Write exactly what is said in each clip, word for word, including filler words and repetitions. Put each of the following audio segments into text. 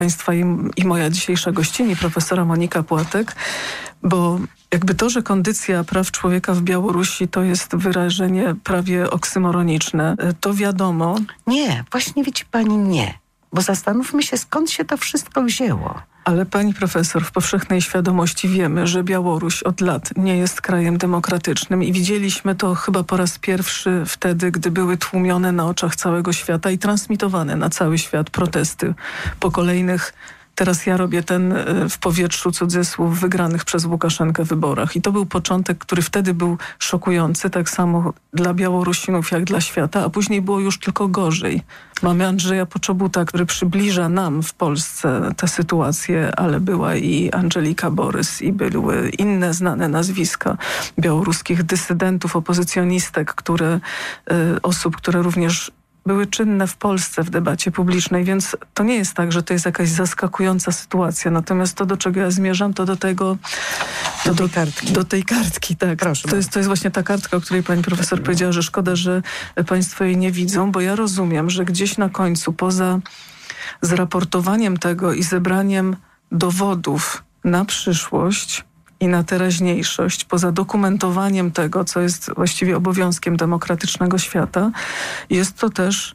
Państwa i, i moja dzisiejsza gościni, profesora Monika Płatek, bo jakby to, że kondycja praw człowieka w Białorusi to jest wyrażenie prawie oksymoroniczne, to wiadomo. Nie, właśnie widzi pani nie, bo zastanówmy się, skąd się to wszystko wzięło. Ale pani profesor, w powszechnej świadomości wiemy, że Białoruś od lat nie jest krajem demokratycznym i widzieliśmy to chyba po raz pierwszy wtedy, gdy były tłumione na oczach całego świata i transmitowane na cały świat protesty po kolejnych, teraz ja robię ten w powietrzu cudzysłów, wygranych przez Łukaszenkę wyborach. I to był początek, który wtedy był szokujący, tak samo dla Białorusinów jak dla świata, a później było już tylko gorzej. Mamy Andrzeja Poczobuta, który przybliża nam w Polsce tę sytuację, ale była i Andżelika Borys i były inne znane nazwiska białoruskich dysydentów, opozycjonistek, które, y, osób, które również były czynne w Polsce w debacie publicznej, więc to nie jest tak, że to jest jakaś zaskakująca sytuacja. Natomiast to, do czego ja zmierzam, to do tego... To do, do, tej kartki. do tej kartki, tak. Proszę to, jest, to jest właśnie ta kartka, o której pani profesor tak, powiedziała, że szkoda, że państwo jej nie widzą, bo ja rozumiem, że gdzieś na końcu, poza zraportowaniem tego i zebraniem dowodów na przyszłość i na teraźniejszość, poza dokumentowaniem tego, co jest właściwie obowiązkiem demokratycznego świata, jest to też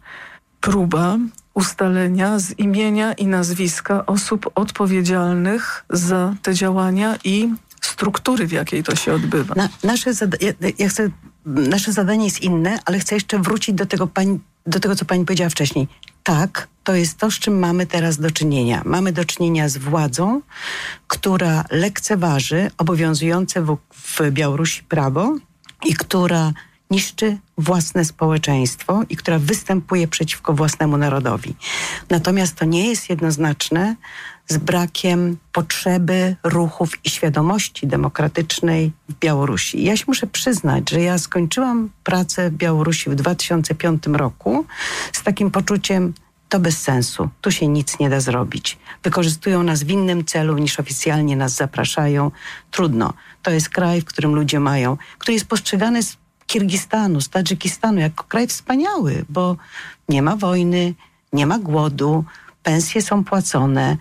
próba ustalenia z imienia i nazwiska osób odpowiedzialnych za te działania i struktury, w jakiej to się odbywa. Na, nasze, zada- ja, ja chcę, nasze zadanie jest inne, ale chcę jeszcze wrócić do tego, pani, do tego, co pani powiedziała wcześniej. Tak, to jest to, z czym mamy teraz do czynienia. Mamy do czynienia z władzą, która lekceważy obowiązujące w, w Białorusi prawo i która niszczy własne społeczeństwo i która występuje przeciwko własnemu narodowi. Natomiast to nie jest jednoznaczne z brakiem potrzeby, ruchów i świadomości demokratycznej w Białorusi. Ja się muszę przyznać, że ja skończyłam pracę w Białorusi w dwa tysiące piątym roku z takim poczuciem, to bez sensu, tu się nic nie da zrobić. Wykorzystują nas w innym celu niż oficjalnie nas zapraszają. Trudno. To jest kraj, w którym ludzie mają, który jest postrzegany z Kirgistanu, z Tadżykistanu jako kraj wspaniały, bo nie ma wojny, nie ma głodu, pensje są płacone,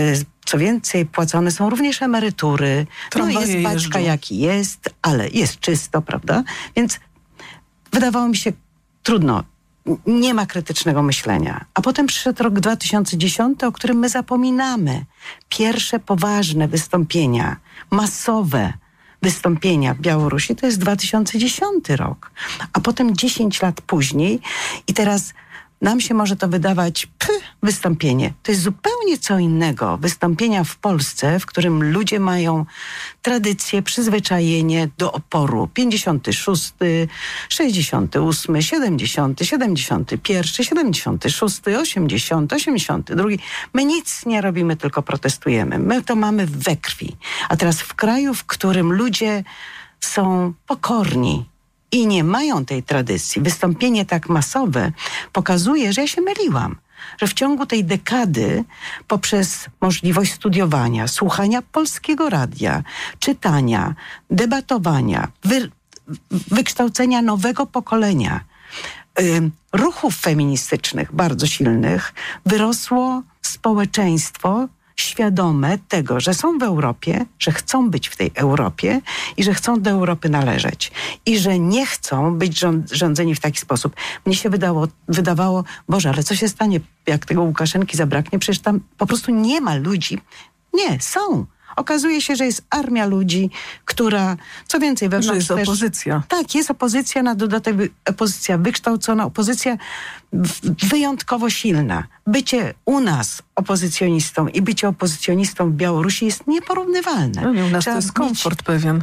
co więcej, płacone są również emerytury. No jest paczka jaki jest, ale jest czysto, prawda? Więc wydawało mi się trudno. Nie ma krytycznego myślenia. A potem przyszedł rok dwa tysiące dziesiąty, o którym my zapominamy. Pierwsze poważne wystąpienia, masowe wystąpienia w Białorusi to jest dwa tysiące dziesiąty rok. A potem dziesięć lat później i teraz nam się może to wydawać pff, wystąpienie. To jest zupełnie co innego. Wystąpienia w Polsce, w którym ludzie mają tradycję, przyzwyczajenie do oporu. pięćdziesiąty szósty, sześćdziesiąty ósmy, siedemdziesiąty, siedemdziesiąty pierwszy, siedemdziesiąty szósty, osiemdziesiąty, osiemdziesiąty drugi. My nic nie robimy, tylko protestujemy. My to mamy we krwi. A teraz w kraju, w którym ludzie są pokorni, i nie mają tej tradycji. Wystąpienie tak masowe pokazuje, że ja się myliłam. Że w ciągu tej dekady poprzez możliwość studiowania, słuchania polskiego radia, czytania, debatowania, wy, wykształcenia nowego pokolenia, y, ruchów feministycznych bardzo silnych, wyrosło społeczeństwo świadome tego, że są w Europie, że chcą być w tej Europie i że chcą do Europy należeć. I że nie chcą być rząd, rządzeni w taki sposób. Mnie się wydało, wydawało, Boże, ale co się stanie, jak tego Łukaszenki zabraknie? Przecież tam po prostu nie ma ludzi. Nie, są. Okazuje się, że jest armia ludzi, która, co więcej, wewnątrz że jest też, opozycja. Tak, jest opozycja, na dodatek opozycja wykształcona, opozycja wyjątkowo silna. Bycie u nas opozycjonistą i bycie opozycjonistą w Białorusi jest nieporównywalne. No nie, u nas trzeba to jest mieć, komfort pewien.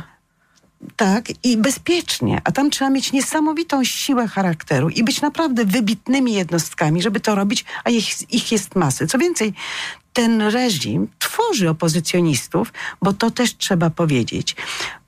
Tak, i bezpiecznie. A tam trzeba mieć niesamowitą siłę charakteru i być naprawdę wybitnymi jednostkami, żeby to robić, a ich, ich jest masy. Co więcej, ten reżim tworzy opozycjonistów, bo to też trzeba powiedzieć.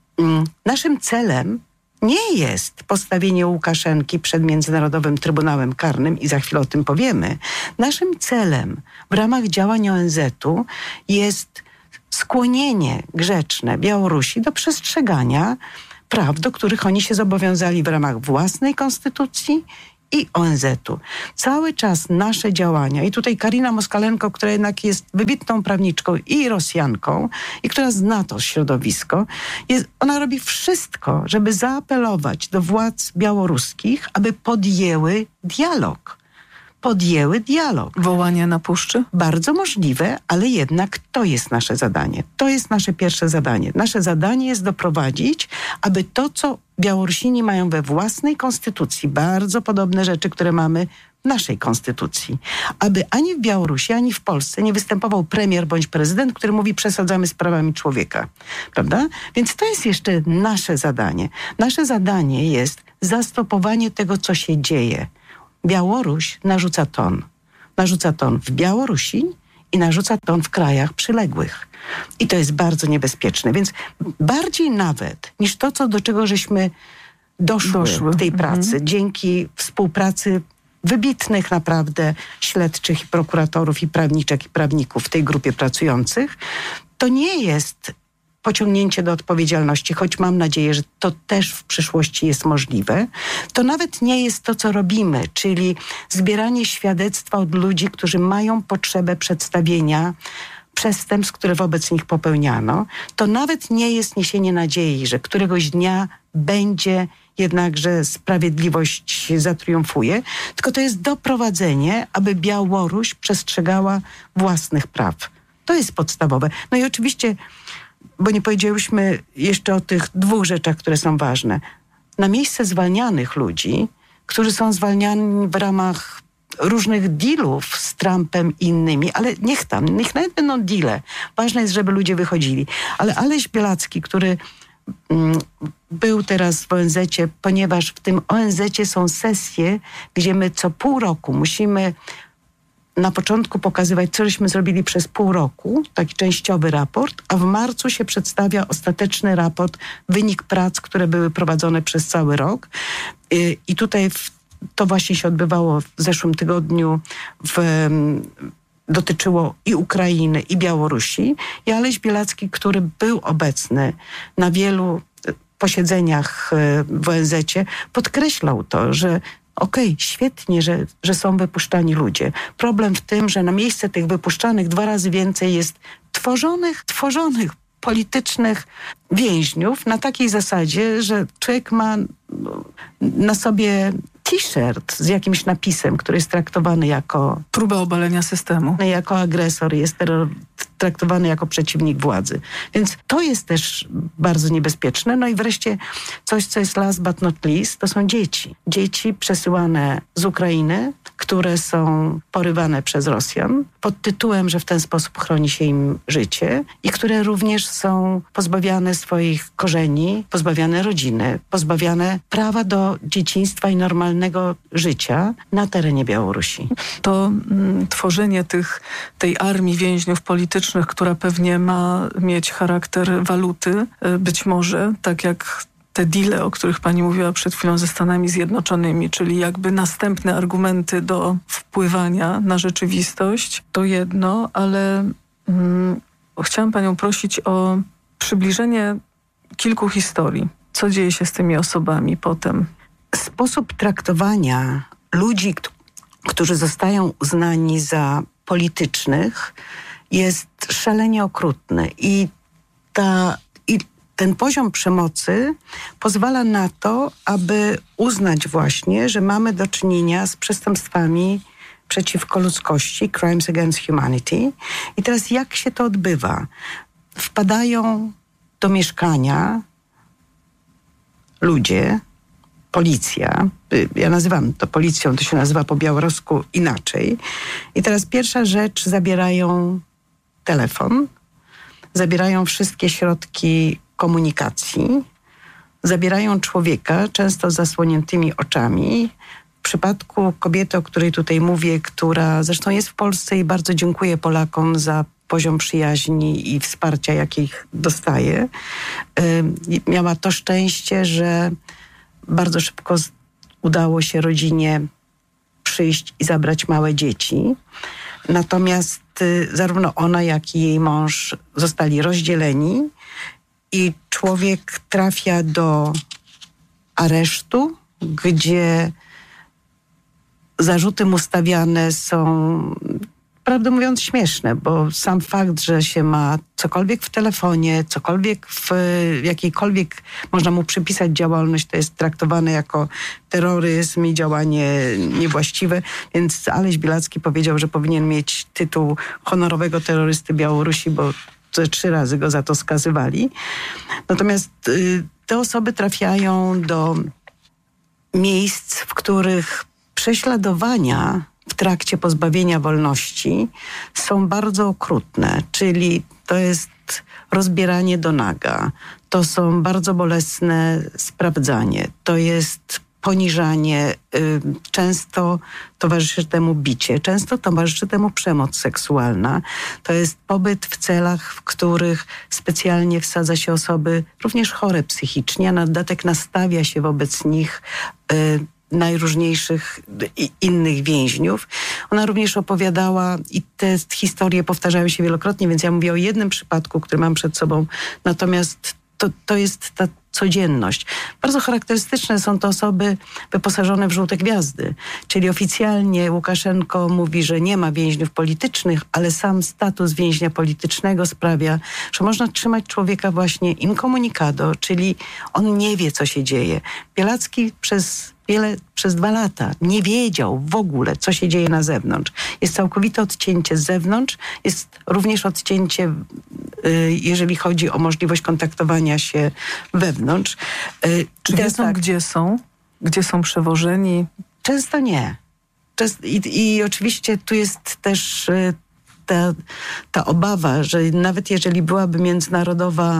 Naszym celem nie jest postawienie Łukaszenki przed Międzynarodowym Trybunałem Karnym i za chwilę o tym powiemy. Naszym celem w ramach działań O N Z-u jest skłonienie grzeczne Białorusi do przestrzegania praw, do których oni się zobowiązali w ramach własnej konstytucji i O N Z-u. Cały czas nasze działania i tutaj Karina Moskalenko, która jednak jest wybitną prawniczką i Rosjanką i która zna to środowisko, jest, ona robi wszystko, żeby zaapelować do władz białoruskich, aby podjęły dialog. Podjęły dialog. Wołanie na puszczy? Bardzo możliwe, ale jednak to jest nasze zadanie. To jest nasze pierwsze zadanie. Nasze zadanie jest doprowadzić, aby to, co Białorusini mają we własnej konstytucji, bardzo podobne rzeczy, które mamy w naszej konstytucji, aby ani w Białorusi, ani w Polsce nie występował premier bądź prezydent, który mówi, przesadzamy z prawami człowieka. Prawda? Więc to jest jeszcze nasze zadanie. Nasze zadanie jest zastopowanie tego, co się dzieje. Białoruś narzuca ton. Narzuca ton w Białorusi i narzuca ton w krajach przyległych. I to jest bardzo niebezpieczne. Więc bardziej nawet niż to, co, do czego żeśmy doszły, doszły. w tej pracy, mhm. dzięki współpracy wybitnych naprawdę śledczych i prokuratorów i prawniczek i prawników w tej grupie pracujących, to nie jest pociągnięcie do odpowiedzialności, choć mam nadzieję, że to też w przyszłości jest możliwe, to nawet nie jest to, co robimy, czyli zbieranie świadectwa od ludzi, którzy mają potrzebę przedstawienia przestępstw, które wobec nich popełniano. To nawet nie jest niesienie nadziei, że któregoś dnia będzie jednakże sprawiedliwość zatriumfuje, tylko to jest doprowadzenie, aby Białoruś przestrzegała własnych praw. To jest podstawowe. No i oczywiście, bo nie powiedziałyśmy jeszcze o tych dwóch rzeczach, które są ważne. Na miejsce zwalnianych ludzi, którzy są zwalniani w ramach różnych dealów z Trumpem i innymi, ale niech tam, niech nawet będą deale. Ważne jest, żeby ludzie wychodzili. Ale Aleś Białacki, który mm, był teraz w O N Z-cie, ponieważ w tym O N Z-cie są sesje, gdzie my co pół roku musimy na początku pokazywać, co żeśmy zrobili przez pół roku, taki częściowy raport, a w marcu się przedstawia ostateczny raport, wynik prac, które były prowadzone przez cały rok. I tutaj w, to właśnie się odbywało w zeszłym tygodniu, w, dotyczyło i Ukrainy, i Białorusi. I Aleś Białacki, który był obecny na wielu posiedzeniach w O N Z-cie, podkreślał to, że okej, okay, świetnie, że, że są wypuszczani ludzie. Problem w tym, że na miejsce tych wypuszczanych dwa razy więcej jest tworzonych, tworzonych politycznych więźniów na takiej zasadzie, że człowiek ma na sobie t-shirt z jakimś napisem, który jest traktowany jako... Próba obalenia systemu. Jako agresor, jest terror, traktowany jako przeciwnik władzy. Więc to jest też bardzo niebezpieczne. No i wreszcie coś, co jest last but not least, to są dzieci. Dzieci przesyłane z Ukrainy, które są porywane przez Rosjan pod tytułem, że w ten sposób chroni się im życie i które również są pozbawiane swoich korzeni, pozbawiane rodziny, pozbawiane prawa do dzieciństwa i normalnego życia na terenie Białorusi. To mm, tworzenie tych, tej armii więźniów politycznych, która pewnie ma mieć charakter waluty, być może, tak jak te deale, o których pani mówiła przed chwilą ze Stanami Zjednoczonymi, czyli jakby następne argumenty do wpływania na rzeczywistość, to jedno, ale mm, chciałam panią prosić o przybliżenie kilku historii. Co dzieje się z tymi osobami potem? Sposób traktowania ludzi, którzy zostają uznani za politycznych, jest szalenie okrutny i ta i ten poziom przemocy pozwala na to, aby uznać właśnie, że mamy do czynienia z przestępstwami przeciwko ludzkości, crimes against humanity. I teraz jak się to odbywa? Wpadają do mieszkania ludzie, policja, ja nazywam to policją, to się nazywa po białorusku inaczej. I teraz pierwsza rzecz, zabierają telefon, zabierają wszystkie środki komunikacji, zabierają człowieka, często z zasłoniętymi oczami. W przypadku kobiety, o której tutaj mówię, która zresztą jest w Polsce i bardzo dziękuję Polakom za poziom przyjaźni i wsparcia, jakich dostaje, yy, miała to szczęście, że bardzo szybko udało się rodzinie przyjść i zabrać małe dzieci. Natomiast y, zarówno ona, jak i jej mąż zostali rozdzieleni i człowiek trafia do aresztu, gdzie zarzuty mu stawiane są, prawdę mówiąc, śmieszne, bo sam fakt, że się ma cokolwiek w telefonie, cokolwiek w jakiejkolwiek, można mu przypisać działalność, to jest traktowane jako terroryzm i działanie niewłaściwe. Więc Aleś Białacki powiedział, że powinien mieć tytuł honorowego terrorysty Białorusi, bo trzy razy go za to skazywali. Natomiast y, te osoby trafiają do miejsc, w których prześladowania w trakcie pozbawienia wolności są bardzo okrutne, czyli to jest rozbieranie do naga, to są bardzo bolesne sprawdzanie, to jest poniżanie, y, często towarzyszy temu bicie, często towarzyszy temu przemoc seksualna. To jest pobyt w celach, w których specjalnie wsadza się osoby również chore psychicznie, a na dodatek nastawia się wobec nich y, najróżniejszych i innych więźniów. Ona również opowiadała, i te historie powtarzają się wielokrotnie, więc ja mówię o jednym przypadku, który mam przed sobą, natomiast to, to jest ta codzienność. Bardzo charakterystyczne są to osoby wyposażone w żółte gwiazdy, czyli oficjalnie Łukaszenko mówi, że nie ma więźniów politycznych, ale sam status więźnia politycznego sprawia, że można trzymać człowieka właśnie incommunicado, czyli on nie wie, co się dzieje. Białacki przez wiele, przez dwa lata nie wiedział w ogóle, co się dzieje na zewnątrz. Jest całkowite odcięcie z zewnątrz, jest również odcięcie, y, jeżeli chodzi o możliwość kontaktowania się wewnątrz. Y, Czy wiedzą, tak, gdzie są? Gdzie są przewożeni? Często nie. Często, i, I oczywiście tu jest też y, ta, ta obawa, że nawet jeżeli byłaby międzynarodowa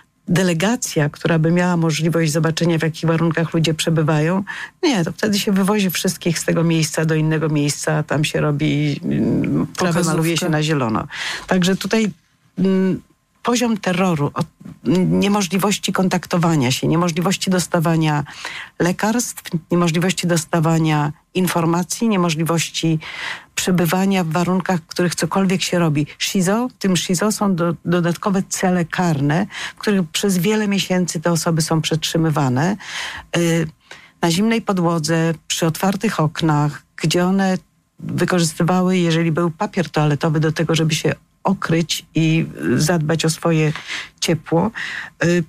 delegacja, która by miała możliwość zobaczenia, w jakich warunkach ludzie przebywają, nie, to wtedy się wywozi wszystkich z tego miejsca do innego miejsca, tam się robi, trawę maluje się na zielono. Także tutaj m, poziom terroru, od, niemożliwości kontaktowania się, niemożliwości dostawania lekarstw, niemożliwości dostawania informacji, niemożliwości przebywania w warunkach, w których cokolwiek się robi. SIZO, w tym SIZO są do, dodatkowe cele karne, w których przez wiele miesięcy te osoby są przetrzymywane yy, na zimnej podłodze, przy otwartych oknach, gdzie one wykorzystywały, jeżeli był papier toaletowy, do tego, żeby się okryć i zadbać o swoje ciepło. Yy,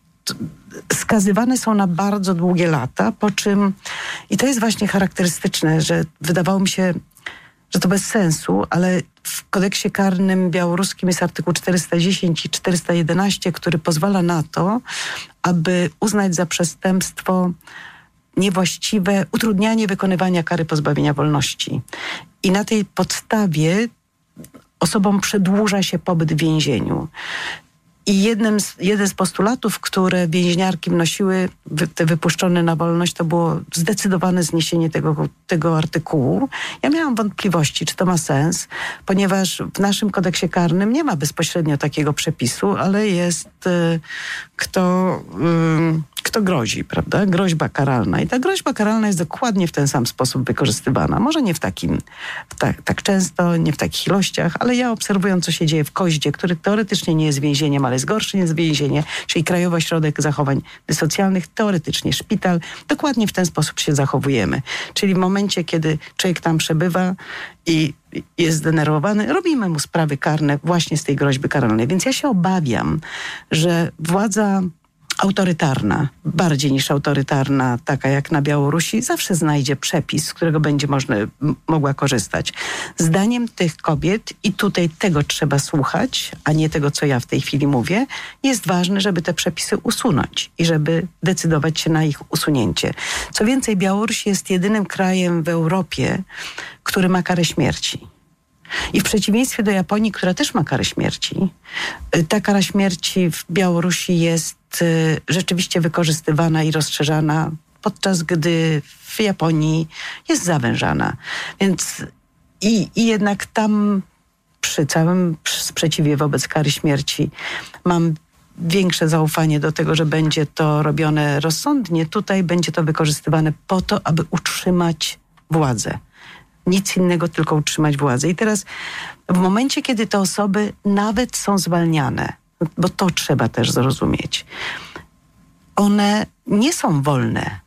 skazywane są na bardzo długie lata, po czym, i to jest właśnie charakterystyczne, że wydawało mi się, że to bez sensu, ale w kodeksie karnym białoruskim jest artykuł czterysta dziesięć i czterysta jedenaście, który pozwala na to, aby uznać za przestępstwo niewłaściwe utrudnianie wykonywania kary pozbawienia wolności. I na tej podstawie osobom przedłuża się pobyt w więzieniu. I jednym z, jeden z postulatów, które więźniarki wnosiły, wy, te wypuszczone na wolność, to było zdecydowane zniesienie tego, tego artykułu. Ja miałam wątpliwości, czy to ma sens, ponieważ w naszym kodeksie karnym nie ma bezpośrednio takiego przepisu, ale jest y, kto, y, kto grozi, prawda? Groźba karalna. I ta groźba karalna jest dokładnie w ten sam sposób wykorzystywana. Może nie w takim, w tak, tak często, nie w takich ilościach, ale ja obserwując, co się dzieje w Koździe, który teoretycznie nie jest więzieniem, ale jest gorszy niż więzienie, czyli Krajowy Ośrodek Zachowań Dysocjalnych, teoretycznie szpital, dokładnie w ten sposób się zachowujemy. Czyli w momencie, kiedy człowiek tam przebywa i jest zdenerwowany, robimy mu sprawy karne właśnie z tej groźby karalnej. Więc ja się obawiam, że władza autorytarna, bardziej niż autorytarna, taka jak na Białorusi, zawsze znajdzie przepis, z którego będzie można, m- mogła korzystać. Zdaniem tych kobiet, i tutaj tego trzeba słuchać, a nie tego, co ja w tej chwili mówię, jest ważne, żeby te przepisy usunąć i żeby decydować się na ich usunięcie. Co więcej, Białoruś jest jedynym krajem w Europie, który ma karę śmierci. I w przeciwieństwie do Japonii, która też ma karę śmierci, ta kara śmierci w Białorusi jest y, rzeczywiście wykorzystywana i rozszerzana, podczas gdy w Japonii jest zawężana. Więc i, i jednak tam przy całym sprzeciwie wobec kary śmierci mam większe zaufanie do tego, że będzie to robione rozsądnie. Tutaj będzie to wykorzystywane po to, aby utrzymać władzę. Nic innego, tylko utrzymać władzę. I teraz w momencie, kiedy te osoby nawet są zwalniane, bo to trzeba też zrozumieć, one nie są wolne,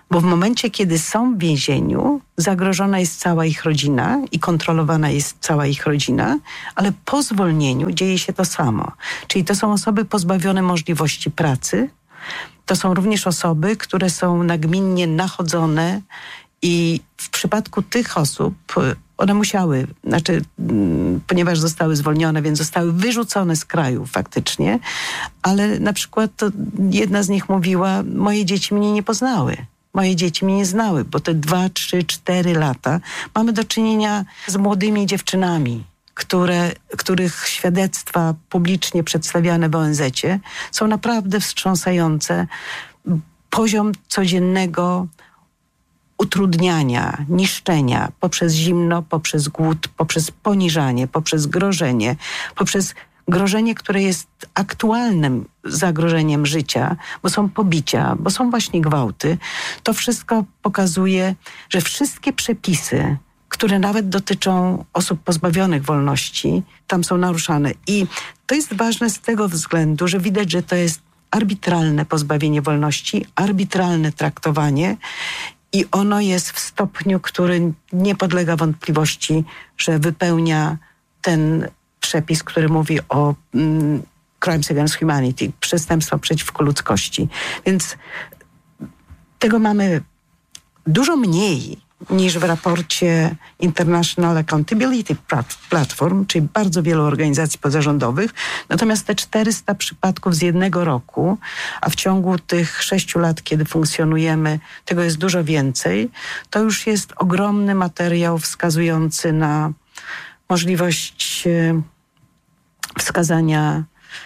Bo w momencie, kiedy są w więzieniu, zagrożona jest cała ich rodzina i kontrolowana jest cała ich rodzina, ale po zwolnieniu dzieje się to samo. Czyli to są osoby pozbawione możliwości pracy, to są również osoby, które są nagminnie nachodzone i w przypadku tych osób one musiały, znaczy, ponieważ zostały zwolnione, więc zostały wyrzucone z kraju faktycznie, ale na przykład to jedna z nich mówiła, moje dzieci mnie nie poznały. Moje dzieci mnie nie znały, bo te dwa, trzy, cztery lata mamy do czynienia z młodymi dziewczynami, które, których świadectwa publicznie przedstawiane w O N zecie są naprawdę wstrząsające. Poziom codziennego utrudniania, niszczenia poprzez zimno, poprzez głód, poprzez poniżanie, poprzez grożenie, poprzez grożenie, które jest aktualnym zagrożeniem życia, bo są pobicia, bo są właśnie gwałty. To wszystko pokazuje, że wszystkie przepisy, które nawet dotyczą osób pozbawionych wolności, tam są naruszane. I to jest ważne z tego względu, że widać, że to jest arbitralne pozbawienie wolności, arbitralne traktowanie i ono jest w stopniu, który nie podlega wątpliwości, że wypełnia ten przepis, który mówi o mm, crimes against humanity, przestępstwa przeciwko ludzkości. Więc tego mamy dużo mniej niż w raporcie International Accountability Platform, czyli bardzo wielu organizacji pozarządowych. Natomiast te czterysta przypadków z jednego roku, a w ciągu tych sześciu lat, kiedy funkcjonujemy, tego jest dużo więcej, to już jest ogromny materiał wskazujący na możliwość wskazania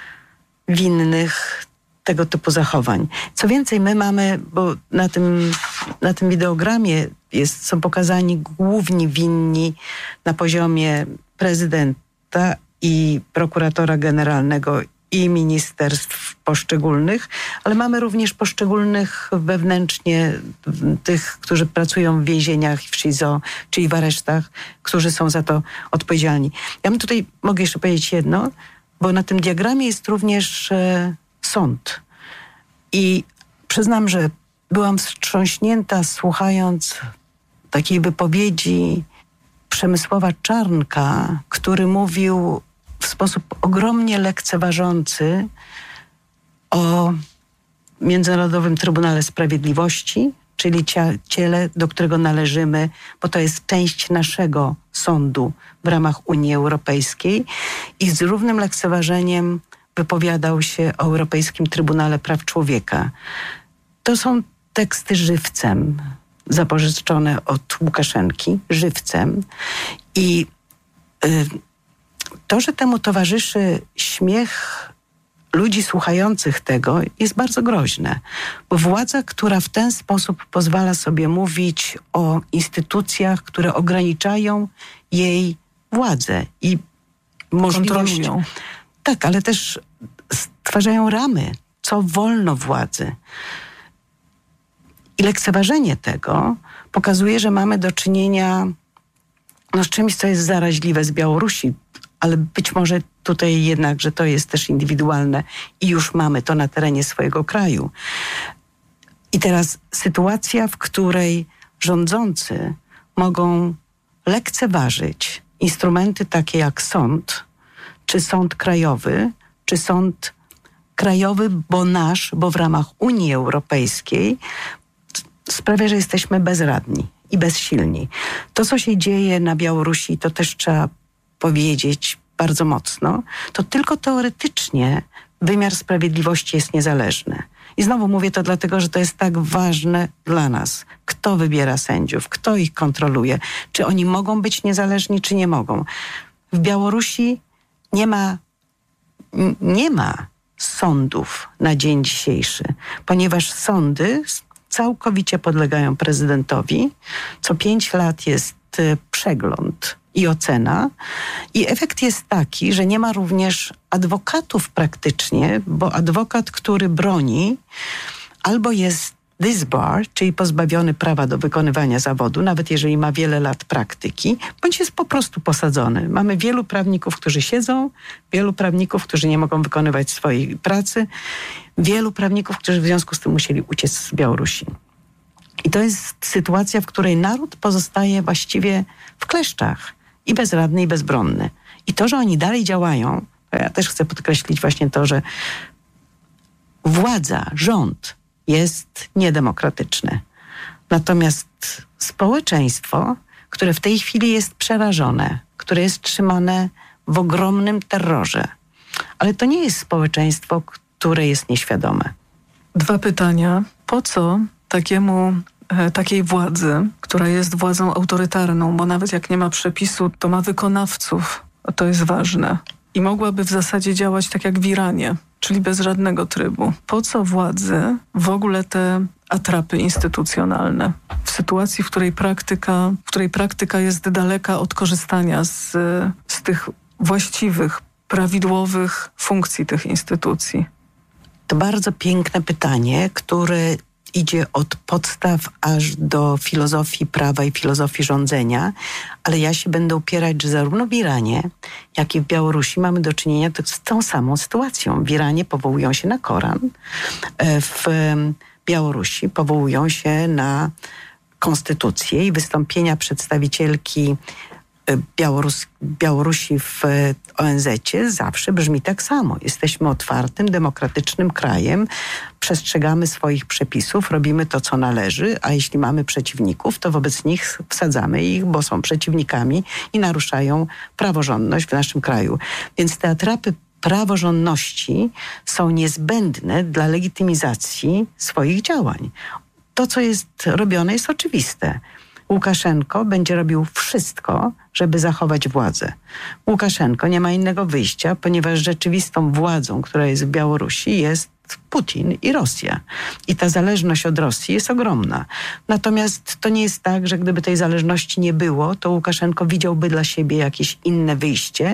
winnych tego typu zachowań. Co więcej, my mamy, bo na tym, na tym wideogramie jest, są pokazani główni winni na poziomie prezydenta i prokuratora generalnego i ministerstw poszczególnych, ale mamy również poszczególnych wewnętrznie tych, którzy pracują w więzieniach, w S I Z O, czyli w aresztach, którzy są za to odpowiedzialni. Ja bym tutaj, mogę jeszcze powiedzieć jedno, bo na tym diagramie jest również e, sąd. I przyznam, że byłam wstrząśnięta, słuchając takiej wypowiedzi Przemysława Czarnka, który mówił w sposób ogromnie lekceważący o Międzynarodowym Trybunale Sprawiedliwości, czyli ciele, do którego należymy, bo to jest część naszego sądu w ramach Unii Europejskiej, i z równym lekceważeniem wypowiadał się o Europejskim Trybunale Praw Człowieka. To są teksty żywcem, zapożyczone od Łukaszenki, żywcem. I y, to, że temu towarzyszy śmiech ludzi słuchających tego, jest bardzo groźne. Bo władza, która w ten sposób pozwala sobie mówić o instytucjach, które ograniczają jej władzę i możliwość... Kontrolują. Tak, ale też stwarzają ramy, co wolno władzy. I lekceważenie tego pokazuje, że mamy do czynienia no, z czymś, co jest zaraźliwe z Białorusi, ale być może tutaj jednak, że to jest też indywidualne i już mamy to na terenie swojego kraju. I teraz sytuacja, w której rządzący mogą lekceważyć instrumenty takie jak sąd, czy sąd krajowy, czy sąd krajowy, bo nasz, bo w ramach Unii Europejskiej, sprawia, że jesteśmy bezradni i bezsilni. To, co się dzieje na Białorusi, to też trzeba powiedzieć bardzo mocno, to tylko teoretycznie wymiar sprawiedliwości jest niezależny. I znowu mówię to dlatego, że to jest tak ważne dla nas. Kto wybiera sędziów, kto ich kontroluje, czy oni mogą być niezależni, czy nie mogą. W Białorusi nie ma, nie ma sądów na dzień dzisiejszy, ponieważ sądy całkowicie podlegają prezydentowi. Co pięć lat jest przegląd i ocena. I efekt jest taki, że nie ma również adwokatów praktycznie, bo adwokat, który broni, albo jest disbarred, czyli pozbawiony prawa do wykonywania zawodu, nawet jeżeli ma wiele lat praktyki, bądź jest po prostu posadzony. Mamy wielu prawników, którzy siedzą, wielu prawników, którzy nie mogą wykonywać swojej pracy, wielu prawników, którzy w związku z tym musieli uciec z Białorusi. I to jest sytuacja, w której naród pozostaje właściwie w kleszczach. I bezradny, i bezbronny. I to, że oni dalej działają, to ja też chcę podkreślić właśnie to, że władza, rząd jest niedemokratyczny. Natomiast społeczeństwo, które w tej chwili jest przerażone, które jest trzymane w ogromnym terrorze, ale to nie jest społeczeństwo, które jest nieświadome. Dwa pytania. Po co takiemu, e, takiej władzy, która jest władzą autorytarną, bo nawet jak nie ma przepisu, to ma wykonawców, to jest ważne. I mogłaby w zasadzie działać tak jak w Iranie, czyli bez żadnego trybu. Po co władzy w ogóle te atrapy instytucjonalne? W sytuacji, w której praktyka, w której praktyka jest daleka od korzystania z, z tych właściwych, prawidłowych funkcji tych instytucji. To bardzo piękne pytanie, które idzie od podstaw aż do filozofii prawa i filozofii rządzenia, ale ja się będę upierać, że zarówno w Iranie, jak i w Białorusi mamy do czynienia z tą samą sytuacją. W Iranie powołują się na Koran, w Białorusi powołują się na konstytucję i wystąpienia przedstawicielki Białorus, Białorusi w O N Z-cie zawsze brzmi tak samo. Jesteśmy otwartym, demokratycznym krajem, przestrzegamy swoich przepisów, robimy to, co należy, a jeśli mamy przeciwników, to wobec nich wsadzamy ich, bo są przeciwnikami i naruszają praworządność w naszym kraju. Więc te atrapy praworządności są niezbędne dla legitymizacji swoich działań. To, co jest robione, jest oczywiste. Łukaszenko będzie robił wszystko, żeby zachować władzę. Łukaszenko nie ma innego wyjścia, ponieważ rzeczywistą władzą, która jest w Białorusi, jest Putin i Rosja. I ta zależność od Rosji jest ogromna. Natomiast to nie jest tak, że gdyby tej zależności nie było, to Łukaszenko widziałby dla siebie jakieś inne wyjście,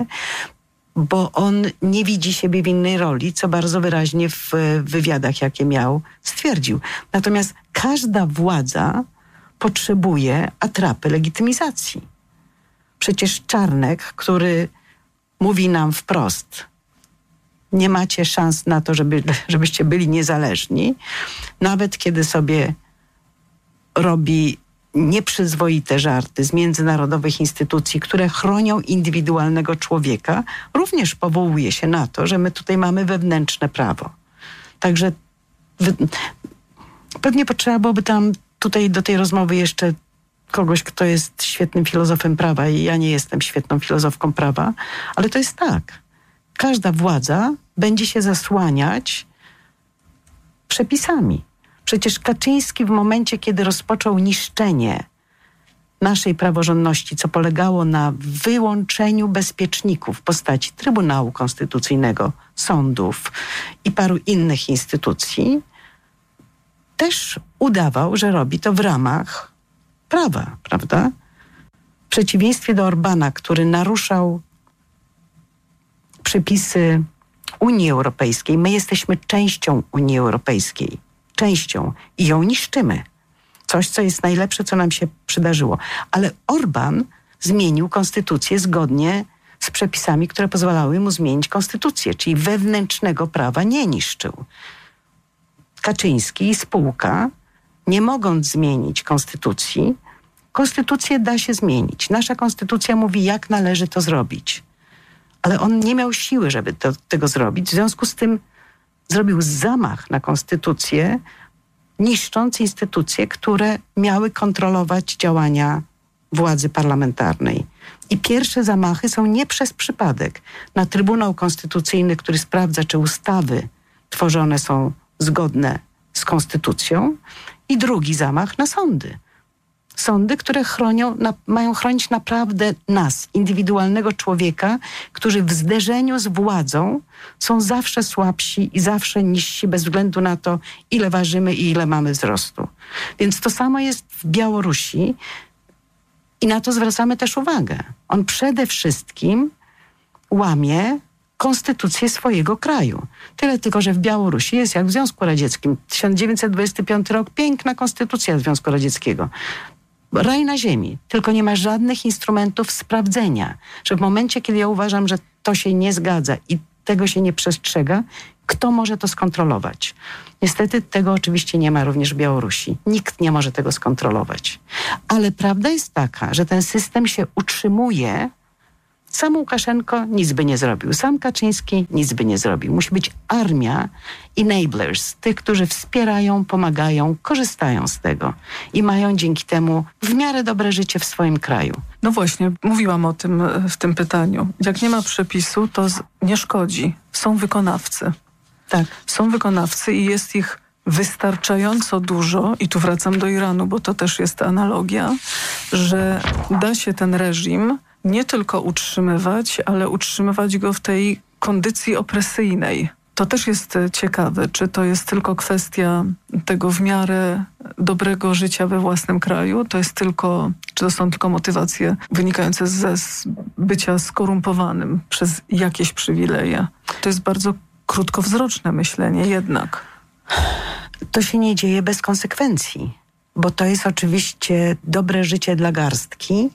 bo on nie widzi siebie w innej roli, co bardzo wyraźnie w wywiadach, jakie miał, stwierdził. Natomiast każda władza potrzebuje atrapy legitymizacji. Przecież Czarnek, który mówi nam wprost, nie macie szans na to, żeby, żebyście byli niezależni, nawet kiedy sobie robi nieprzyzwoite żarty z międzynarodowych instytucji, które chronią indywidualnego człowieka, również powołuje się na to, że my tutaj mamy wewnętrzne prawo. Także w, pewnie potrzeba byłoby tam tutaj do tej rozmowy jeszcze kogoś, kto jest świetnym filozofem prawa i ja nie jestem świetną filozofką prawa, ale to jest tak. Każda władza będzie się zasłaniać przepisami. Przecież Kaczyński w momencie, kiedy rozpoczął niszczenie naszej praworządności, co polegało na wyłączeniu bezpieczników w postaci Trybunału Konstytucyjnego, sądów i paru innych instytucji, też udawał, że robi to w ramach prawa, prawda? W przeciwieństwie do Orbana, który naruszał przepisy Unii Europejskiej, my jesteśmy częścią Unii Europejskiej. Częścią i ją niszczymy. Coś, co jest najlepsze, co nam się przydarzyło. Ale Orban zmienił konstytucję zgodnie z przepisami, które pozwalały mu zmienić konstytucję, czyli wewnętrznego prawa nie niszczył. Kaczyński i spółka, nie mogąc zmienić konstytucji, konstytucję da się zmienić. Nasza konstytucja mówi, jak należy to zrobić. Ale on nie miał siły, żeby to, tego zrobić. W związku z tym zrobił zamach na konstytucję, niszcząc instytucje, które miały kontrolować działania władzy parlamentarnej. I pierwsze zamachy są nie przez przypadek na Trybunał Konstytucyjny, który sprawdza, czy ustawy tworzone są zgodne z konstytucją, i drugi zamach na sądy. Sądy, które chronią, na, mają chronić naprawdę nas, indywidualnego człowieka, którzy w zderzeniu z władzą są zawsze słabsi i zawsze niżsi bez względu na to, ile ważymy i ile mamy wzrostu. Więc to samo jest w Białorusi i na to zwracamy też uwagę. On przede wszystkim łamie konstytucję swojego kraju. Tyle tylko, że w Białorusi jest jak w Związku Radzieckim. tysiąc dziewięćset dwudziesty piąty rok, piękna konstytucja Związku Radzieckiego. Raj na ziemi, tylko nie ma żadnych instrumentów sprawdzenia, że w momencie, kiedy ja uważam, że to się nie zgadza i tego się nie przestrzega, Kto może to skontrolować? Niestety tego oczywiście nie ma również w Białorusi. Nikt nie może tego skontrolować. Ale prawda jest taka, że ten system się utrzymuje. Sam Łukaszenko nic by nie zrobił. Sam Kaczyński nic by nie zrobił. Musi być armia enablers, tych, którzy wspierają, pomagają, korzystają z tego i mają dzięki temu w miarę dobre życie w swoim kraju. No właśnie, mówiłam o tym w tym pytaniu. Jak nie ma przepisu, to z- nie szkodzi. Są wykonawcy. Tak. Są wykonawcy i jest ich wystarczająco dużo, i tu wracam do Iranu, bo to też jest analogia, że da się ten reżim nie tylko utrzymywać, ale utrzymywać go w tej kondycji opresyjnej. To też jest e, ciekawe, czy to jest tylko kwestia tego w miarę dobrego życia we własnym kraju, to jest tylko, czy to są tylko motywacje wynikające ze z bycia skorumpowanym przez jakieś przywileje. To jest bardzo krótkowzroczne myślenie jednak. To się nie dzieje bez konsekwencji, bo to jest oczywiście dobre życie dla garstki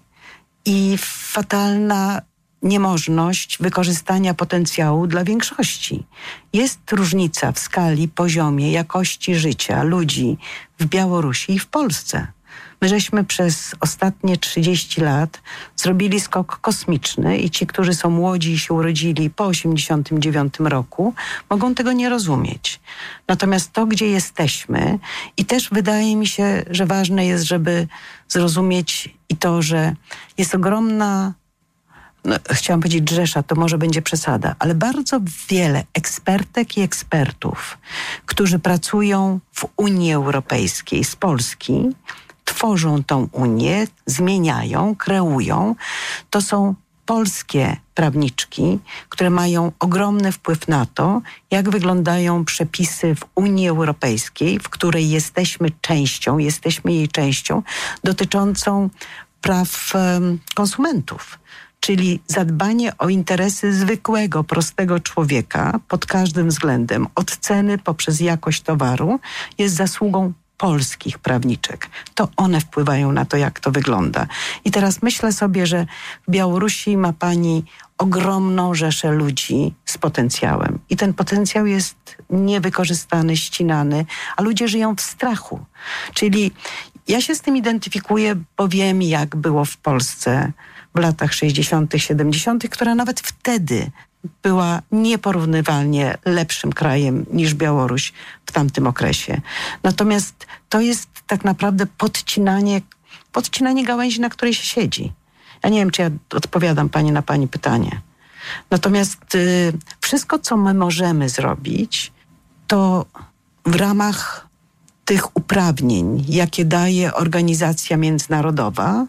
i fatalna niemożność wykorzystania potencjału dla większości. Jest różnica w skali, poziomie, jakości życia ludzi w Białorusi i w Polsce. My żeśmy przez ostatnie trzydzieści lat zrobili skok kosmiczny i ci, którzy są młodzi i się urodzili po osiemdziesiątym dziewiątym roku, mogą tego nie rozumieć. Natomiast to, gdzie jesteśmy, i też wydaje mi się, że ważne jest, żeby zrozumieć i to, że jest ogromna, no, chciałam powiedzieć rzesza, to może będzie przesada, ale bardzo wiele ekspertek i ekspertów, którzy pracują w Unii Europejskiej z Polski, tworzą tą Unię, zmieniają, kreują. To są polskie prawniczki, które mają ogromny wpływ na to, jak wyglądają przepisy w Unii Europejskiej, w której jesteśmy częścią, jesteśmy jej częścią, dotyczącą praw um, konsumentów. Czyli zadbanie o interesy zwykłego, prostego człowieka pod każdym względem, od ceny poprzez jakość towaru, jest zasługą polskich prawniczek. To one wpływają na to, jak to wygląda. I teraz myślę sobie, że w Białorusi ma pani ogromną rzeszę ludzi z potencjałem. I ten potencjał jest niewykorzystany, ścinany, a ludzie żyją w strachu. Czyli ja się z tym identyfikuję, bo wiem, jak było w Polsce w latach sześćdziesiątych, siedemdziesiątych, która nawet wtedy była nieporównywalnie lepszym krajem niż Białoruś w tamtym okresie. Natomiast to jest tak naprawdę podcinanie, podcinanie gałęzi, na której się siedzi. Ja nie wiem, czy ja odpowiadam pani na pani pytanie. Natomiast y, wszystko, co my możemy zrobić, to w ramach tych uprawnień, jakie daje organizacja międzynarodowa,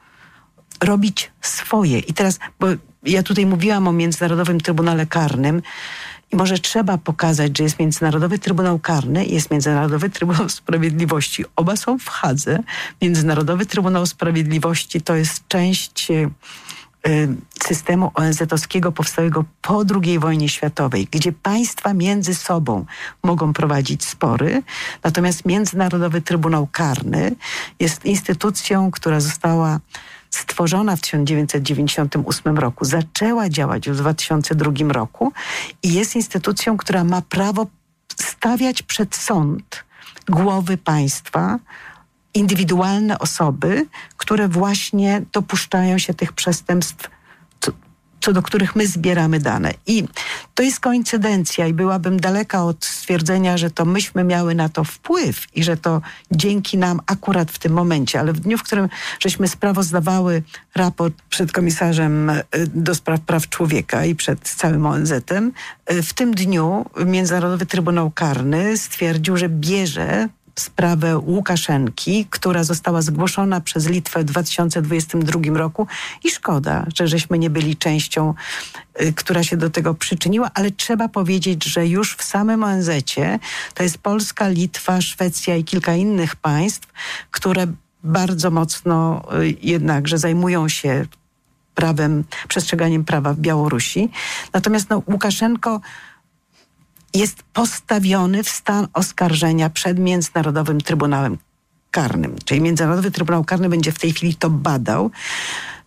robić swoje. I teraz, bo ja tutaj mówiłam o Międzynarodowym Trybunale Karnym i może trzeba pokazać, że jest Międzynarodowy Trybunał Karny i jest Międzynarodowy Trybunał Sprawiedliwości. Oba są w Hadze. Międzynarodowy Trybunał Sprawiedliwości to jest część y, systemu O N Z-owskiego powstałego po drugiej wojnie światowej, gdzie państwa między sobą mogą prowadzić spory. Natomiast Międzynarodowy Trybunał Karny jest instytucją, która została stworzona w tysiąc dziewięćset dziewięćdziesiątym ósmym roku, zaczęła działać w dwa tysiące drugim roku i jest instytucją, która ma prawo stawiać przed sąd głowy państwa, indywidualne osoby, które właśnie dopuszczają się tych przestępstw, co, co do których my zbieramy dane. I to jest koincydencja i byłabym daleka od stwierdzenia, że to myśmy miały na to wpływ i że to dzięki nam akurat w tym momencie, ale w dniu, w którym żeśmy sprawozdawały raport przed komisarzem do spraw praw człowieka i przed całym O N Z-em, w tym dniu Międzynarodowy Trybunał Karny stwierdził, że bierze sprawę Łukaszenki, która została zgłoszona przez Litwę w dwa tysiące dwudziestym drugim roku i szkoda, że żeśmy nie byli częścią, y, która się do tego przyczyniła, ale trzeba powiedzieć, że już w samym O N Z-cie to jest Polska, Litwa, Szwecja i kilka innych państw, które bardzo mocno y, jednakże zajmują się prawem, przestrzeganiem prawa w Białorusi. Natomiast no, Łukaszenko jest postawiony w stan oskarżenia przed Międzynarodowym Trybunałem Karnym. Czyli Międzynarodowy Trybunał Karny będzie w tej chwili to badał,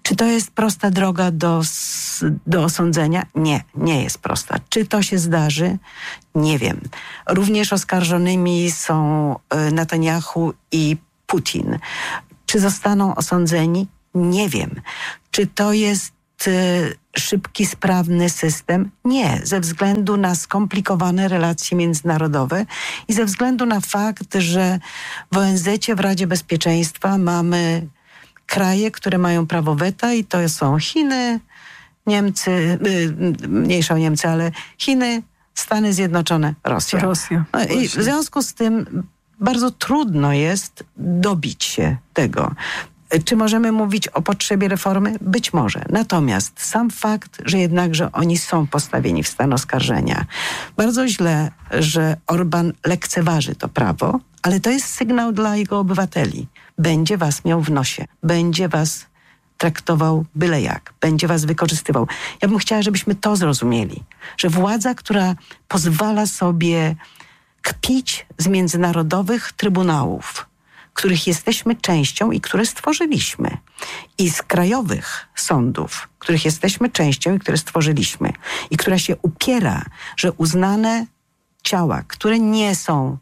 Czy to jest prosta droga do, do osądzenia? Nie, nie jest prosta. Czy to się zdarzy? Nie wiem. Również oskarżonymi są Netanyahu i Putin. Czy zostaną osądzeni? Nie wiem. Czy to jest szybki, sprawny system? Nie, ze względu na skomplikowane relacje międzynarodowe i ze względu na fakt, że w O N Z-cie, w Radzie Bezpieczeństwa mamy kraje, które mają prawo weta i to są Chiny, Niemcy, mniejsza o Niemcy, ale Chiny, Stany Zjednoczone, Rosja. Rosja. No i w związku z tym bardzo trudno jest dobić się tego. Czy możemy mówić o potrzebie reformy? Być może. Natomiast sam fakt, że jednakże oni są postawieni w stan oskarżenia. Bardzo źle, że Orban lekceważy to prawo, ale to jest sygnał dla jego obywateli. Będzie was miał w nosie. Będzie was traktował byle jak. Będzie was wykorzystywał. Ja bym chciała, żebyśmy to zrozumieli. Że władza, która pozwala sobie kpić z międzynarodowych trybunałów, których jesteśmy częścią i które stworzyliśmy. I z krajowych sądów, których jesteśmy częścią i które stworzyliśmy. I która się upiera, że uznane ciała, które nie są,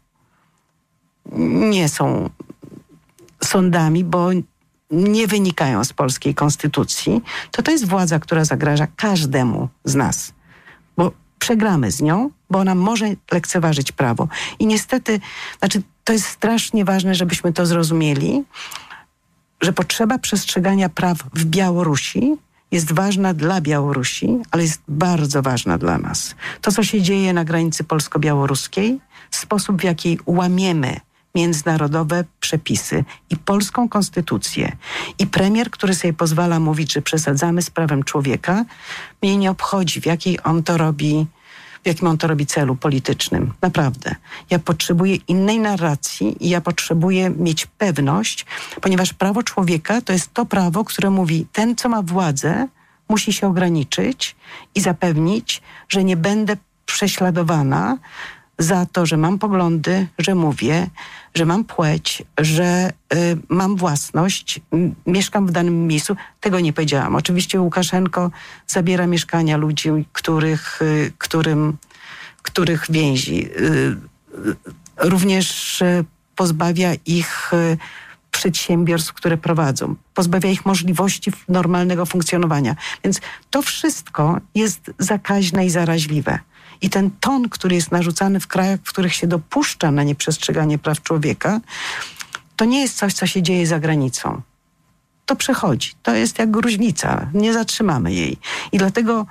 nie są sądami, bo nie wynikają z polskiej konstytucji, to to jest władza, która zagraża każdemu z nas. Bo przegramy z nią, bo ona może lekceważyć prawo. I niestety, znaczy to jest strasznie ważne, żebyśmy to zrozumieli, że potrzeba przestrzegania praw w Białorusi jest ważna dla Białorusi, ale jest bardzo ważna dla nas. To, co się dzieje na granicy polsko-białoruskiej, sposób, w jaki łamiemy międzynarodowe przepisy i polską konstytucję i premier, który sobie pozwala mówić, że przesadzamy z prawem człowieka, mnie nie obchodzi, w jakiej on to robi, w jakim on to robi celu politycznym. Naprawdę. Ja potrzebuję innej narracji i ja potrzebuję mieć pewność, ponieważ prawo człowieka to jest to prawo, które mówi, ten, co ma władzę, musi się ograniczyć i zapewnić, że nie będę prześladowana za to, że mam poglądy, że mówię, że mam płeć, że y, mam własność, m, mieszkam w danym miejscu. Tego nie powiedziałam. Oczywiście Łukaszenko zabiera mieszkania ludzi, których, y, którym, których więzi. Y, y, również y, pozbawia ich y, przedsiębiorstw, które prowadzą. Pozbawia ich możliwości normalnego funkcjonowania. Więc to wszystko jest zakaźne i zaraźliwe. I ten ton, który jest narzucany w krajach, w których się dopuszcza na nieprzestrzeganie praw człowieka, to nie jest coś, co się dzieje za granicą. To przechodzi. To jest jak gruźlica. Nie zatrzymamy jej. I dlatego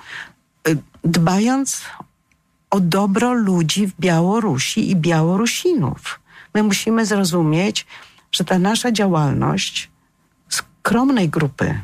dbając o dobro ludzi w Białorusi i Białorusinów, my musimy zrozumieć, że ta nasza działalność skromnej grupy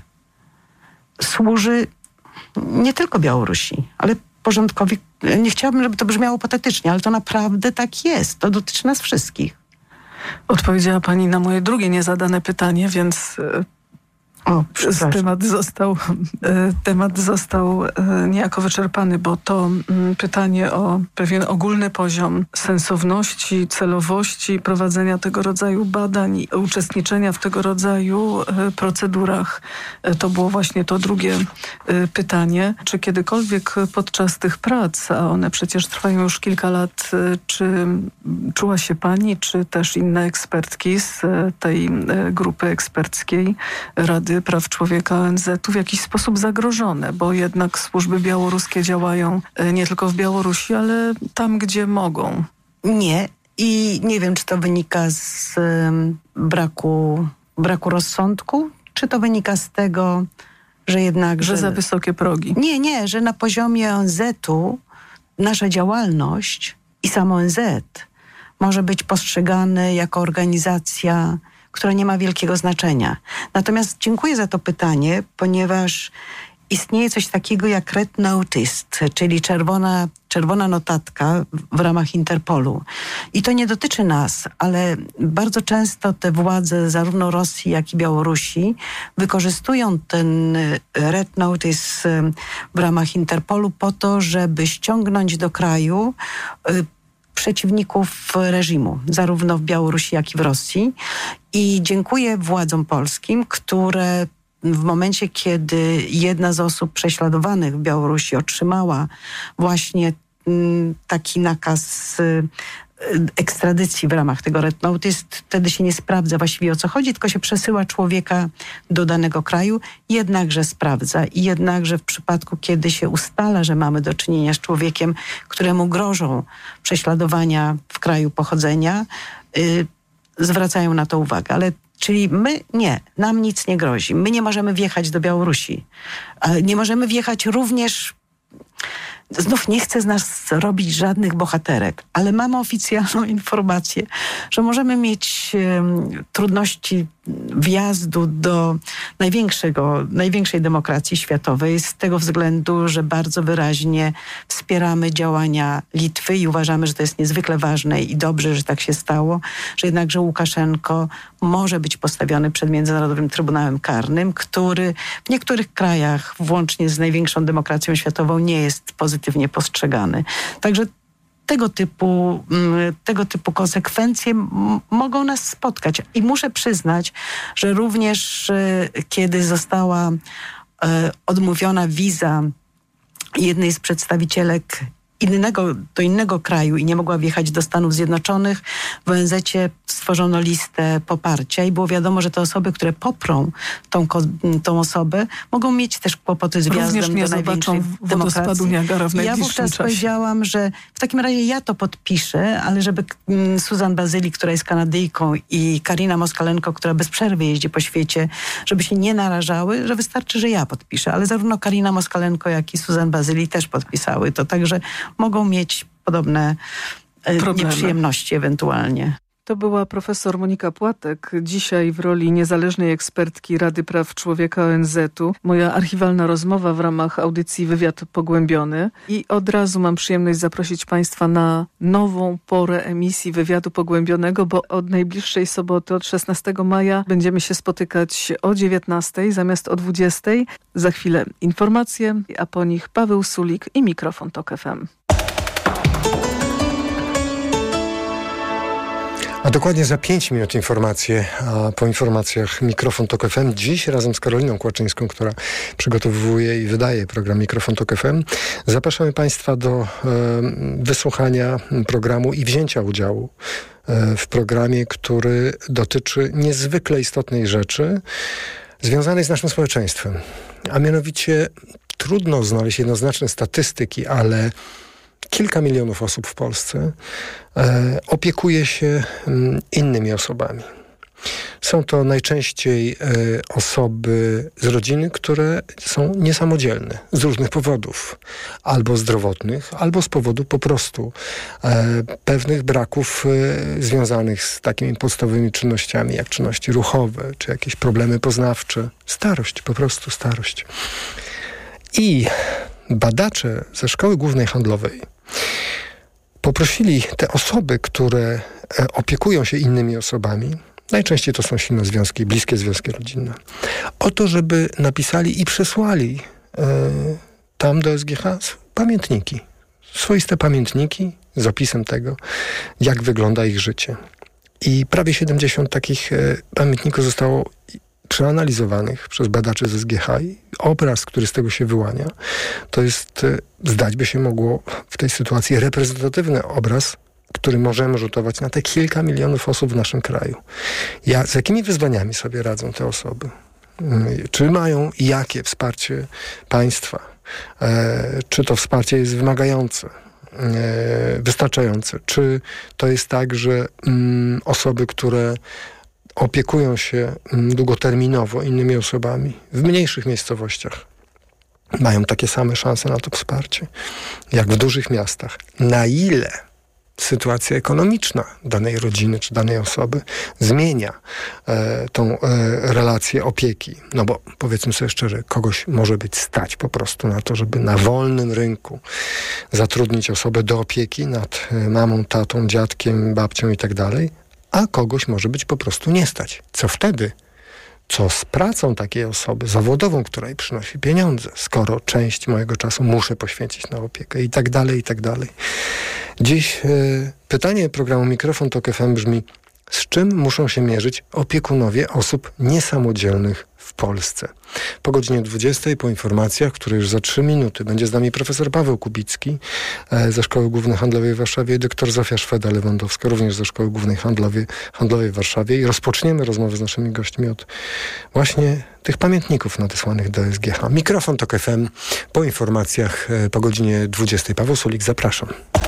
służy nie tylko Białorusi, ale porządkowi. Nie chciałabym, żeby to brzmiało patetycznie, ale to naprawdę tak jest. To dotyczy nas wszystkich. Odpowiedziała pani na moje drugie niezadane pytanie, więc O, temat został, temat został niejako wyczerpany, bo to pytanie o pewien ogólny poziom sensowności, celowości prowadzenia tego rodzaju badań, uczestniczenia w tego rodzaju procedurach, to było właśnie to drugie pytanie. Czy kiedykolwiek podczas tych prac, a one przecież trwają już kilka lat, czy czuła się pani, czy też inne ekspertki z tej grupy eksperckiej Rady Praw Człowieka O N Z-u w jakiś sposób zagrożone, bo jednak służby białoruskie działają nie tylko w Białorusi, ale tam, gdzie mogą. Nie. I nie wiem, czy to wynika z um, braku, braku rozsądku, czy to wynika z tego, że jednak... Że, że za wysokie progi. Nie, nie, że na poziomie O N Z-u nasza działalność i sam O N Z może być postrzegany jako organizacja, która nie ma wielkiego znaczenia. Natomiast dziękuję za to pytanie, ponieważ istnieje coś takiego jak Red Notice, czyli czerwona, czerwona notatka w ramach Interpolu. I to nie dotyczy nas, ale bardzo często te władze zarówno Rosji, jak i Białorusi wykorzystują ten Red Notice w ramach Interpolu po to, żeby ściągnąć do kraju przeciwników reżimu, zarówno w Białorusi, jak i w Rosji. I dziękuję władzom polskim, które w momencie, kiedy jedna z osób prześladowanych w Białorusi otrzymała właśnie taki nakaz ekstradycji w ramach tego Red Notice, wtedy się nie sprawdza właściwie o co chodzi, tylko się przesyła człowieka do danego kraju, jednakże sprawdza i jednakże w przypadku, kiedy się ustala, że mamy do czynienia z człowiekiem, któremu grożą prześladowania w kraju pochodzenia, yy, zwracają na to uwagę. Ale czyli my nie, nam nic nie grozi. My nie możemy wjechać do Białorusi. Nie możemy wjechać również... Znów nie chcę z nas robić żadnych bohaterek, ale mamy oficjalną informację, że możemy mieć um, trudności wjazdu do największego, największej demokracji światowej z tego względu, że bardzo wyraźnie wspieramy działania Litwy i uważamy, że to jest niezwykle ważne i dobrze, że tak się stało, że jednakże Łukaszenko może być postawiony przed Międzynarodowym Trybunałem Karnym, który w niektórych krajach, włącznie z największą demokracją światową, nie jest pozytywnie postrzegany. Także tego typu, tego typu konsekwencje m- mogą nas spotkać. I muszę przyznać, że również e, kiedy została e, odmówiona wiza jednej z przedstawicielek innego, do innego kraju i nie mogła wjechać do Stanów Zjednoczonych, w O N Z-cie stworzono listę poparcia i było wiadomo, że te osoby, które poprą tą, tą osobę, mogą mieć też kłopoty z wjazdem Również nie do największej wodospadu Niagara w najbliższym Ja wówczas czasie. powiedziałam, że w takim razie ja to podpiszę, ale żeby mm, Susan Bazyli, która jest Kanadyjką, i Karina Moskalenko, która bez przerwy jeździ po świecie, żeby się nie narażały, że wystarczy, że ja podpiszę. Ale zarówno Karina Moskalenko, jak i Susan Bazyli też podpisały to, także mogą mieć podobne e, nieprzyjemności ewentualnie. To była profesor Monika Płatek, dzisiaj w roli niezależnej ekspertki Rady Praw Człowieka O N Z-u. Moja archiwalna rozmowa w ramach audycji Wywiad Pogłębiony. I od razu mam przyjemność zaprosić Państwa na nową porę emisji Wywiadu Pogłębionego, bo od najbliższej soboty, od szesnastego maja, będziemy się spotykać o dziewiętnastej zamiast o dwudziestej. Za chwilę informacje, a po nich Paweł Sulik i mikrofon Tok F M. A dokładnie za pięć minut informacje, a po informacjach mikrofon Tok F M. Dziś razem z Karoliną Kłaczyńską, która przygotowuje i wydaje program Mikrofon Tok F M, zapraszamy Państwa do e, wysłuchania programu i wzięcia udziału e, w programie, który dotyczy niezwykle istotnej rzeczy związanej z naszym społeczeństwem. A mianowicie trudno znaleźć jednoznaczne statystyki, ale kilka milionów osób w Polsce e, opiekuje się m, innymi osobami. Są to najczęściej e, osoby z rodziny, które są niesamodzielne z różnych powodów. Albo zdrowotnych, albo z powodu po prostu e, pewnych braków e, związanych z takimi podstawowymi czynnościami, jak czynności ruchowe, czy jakieś problemy poznawcze. Starość, po prostu starość. I badacze ze Szkoły Głównej Handlowej poprosili te osoby, które opiekują się innymi osobami, najczęściej to są silne związki, bliskie związki rodzinne, o to, żeby napisali i przesłali y, tam do S G H pamiętniki. Swoiste pamiętniki z opisem tego, jak wygląda ich życie. I prawie siedemdziesiąt takich y, pamiętników zostało przeanalizowanych przez badaczy z S G H. Obraz, który z tego się wyłania, to jest, zdać by się mogło w tej sytuacji, reprezentatywny obraz, który możemy rzutować na te kilka milionów osób w naszym kraju. Ja, z jakimi wyzwaniami sobie radzą te osoby? Czy mają i jakie wsparcie państwa? E, czy to wsparcie jest wymagające? E, wystarczające? Czy to jest tak, że mm, osoby, które opiekują się długoterminowo innymi osobami w mniejszych miejscowościach, mają takie same szanse na to wsparcie, jak w dużych miastach? Na ile sytuacja ekonomiczna danej rodziny czy danej osoby zmienia e, tą e, relację opieki? No bo powiedzmy sobie szczerze, kogoś może być stać po prostu na to, żeby na wolnym rynku zatrudnić osobę do opieki nad mamą, tatą, dziadkiem, babcią i tak dalej, a kogoś może być po prostu nie stać. Co wtedy? Co z pracą takiej osoby zawodową, która jej przynosi pieniądze, skoro część mojego czasu muszę poświęcić na opiekę i tak dalej, i tak dalej. Dziś y, pytanie programu Mikrofon Tok F M brzmi: z czym muszą się mierzyć opiekunowie osób niesamodzielnych w Polsce. Po godzinie dwudziestej, po informacjach, które już za trzy minuty, będzie z nami profesor Paweł Kubicki e, ze Szkoły Głównej Handlowej w Warszawie i doktor Zofia Szweda-Lewandowska, również ze Szkoły Głównej Handlowej, Handlowej w Warszawie. I rozpoczniemy rozmowę z naszymi gośćmi od właśnie tych pamiętników nadesłanych do S G H. Mikrofon Tok F M po informacjach e, po godzinie dwudziestej. Paweł Sulik, zapraszam.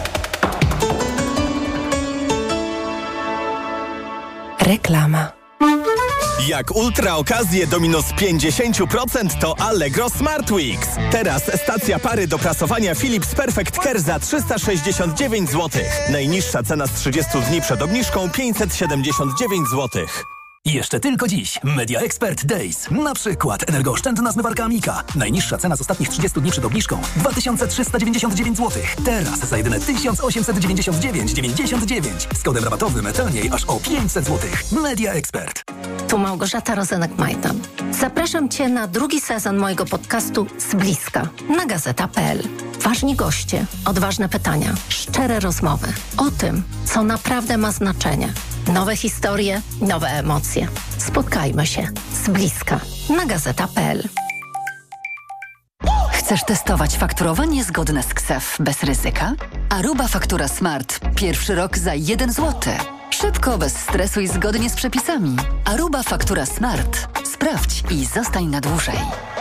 Reklama. Jak ultra okazje do minus pięćdziesiąt procent to Allegro Smart Weeks. Teraz stacja pary do prasowania Philips Perfect Care za trzysta sześćdziesiąt dziewięć złotych. Najniższa cena z trzydziestu dni przed obniżką pięćset siedemdziesiąt dziewięć złotych. Jeszcze tylko dziś Media Expert Days. Na przykład energooszczędna zmywarka Amika. Najniższa cena z ostatnich trzydziestu dni przed obniżką dwa tysiące trzysta dziewięćdziesiąt dziewięć złotych. Teraz za jedyne tysiąc osiemset dziewięćdziesiąt dziewięć dziewięćdziesiąt dziewięć. Z kodem rabatowym taniej aż o pięćset złotych. Media Expert. Tu Małgorzata Rozenek-Majdan. Zapraszam Cię na drugi sezon mojego podcastu Z bliska na gazeta kropka p l. Ważni goście, odważne pytania, szczere rozmowy o tym, co naprawdę ma znaczenie. Nowe historie, nowe emocje. Spotkajmy się z bliska na gazeta kropka p l. Chcesz testować fakturowanie zgodne z K S E F bez ryzyka? Aruba Faktura Smart. Pierwszy rok za jeden złoty. Szybko, bez stresu i zgodnie z przepisami. Aruba Faktura Smart. Sprawdź i zostań na dłużej.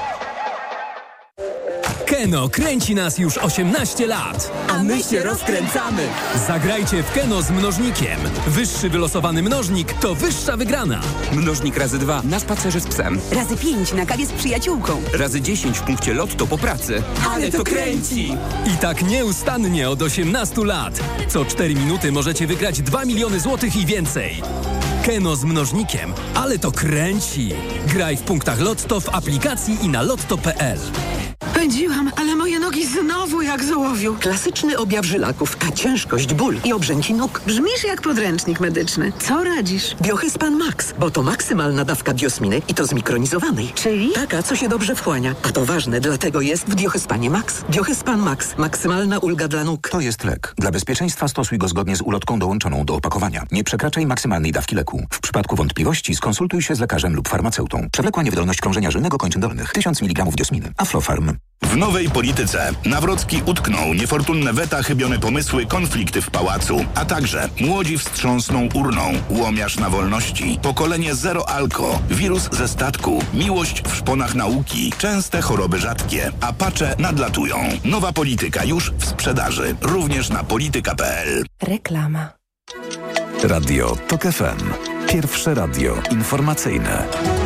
Keno kręci nas już osiemnaście lat. A my się rozkręcamy. Zagrajcie w Keno z mnożnikiem. Wyższy wylosowany mnożnik to wyższa wygrana. Mnożnik razy dwa na spacerze z psem. Razy pięć na kawie z przyjaciółką. Razy dziesięć w punkcie lotto po pracy. Ale to kręci! I tak nieustannie od osiemnastu lat. Co cztery minuty możecie wygrać dwa miliony złotych i więcej. Keno z mnożnikiem, ale to kręci. Graj w punktach Lotto, w aplikacji i na lotto kropka p l. Pędziłam, ale moje nogi znowu jak z ołowiu. Klasyczny objaw żylaków, a ciężkość, ból i obrzęki nóg. Brzmisz jak podręcznik medyczny. Co radzisz? Biohyspan Max, bo to maksymalna dawka diosminy i to zmikronizowanej. Czyli? Taka, co się dobrze wchłania. A to ważne, dlatego jest w Biohyspanie Max. Biohyspan Max. Maksymalna ulga dla nóg. To jest lek. Dla bezpieczeństwa stosuj go zgodnie z ulotką dołączoną do opakowania. Nie przekraczaj maksymalnej dawki leku. W przypadku wątpliwości skonsultuj się z lekarzem lub farmaceutą. Przewlekła niewydolność krążenia żylnego kończyn dolnych. tysiąc miligramów diosminy. Aflofarm. W nowej polityce Nawrocki utknął, niefortunne weta, chybione pomysły, konflikty w pałacu, a także młodzi wstrząsną urną, łomiarz na wolności, pokolenie zero alko, wirus ze statku, miłość w szponach nauki, częste choroby rzadkie, apacze nadlatują. Nowa polityka już w sprzedaży, również na polityka kropka p l. Reklama. Radio Tok F M. Pierwsze radio informacyjne.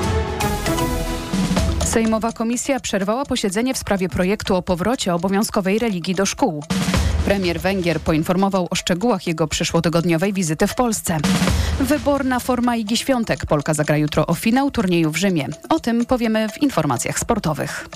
Sejmowa komisja przerwała posiedzenie w sprawie projektu o powrocie obowiązkowej religii do szkół. Premier Węgier poinformował o szczegółach jego przyszłotygodniowej wizyty w Polsce. Wyborna forma Igi Świątek. Polka zagra jutro o finał turnieju w Rzymie. O tym powiemy w informacjach sportowych.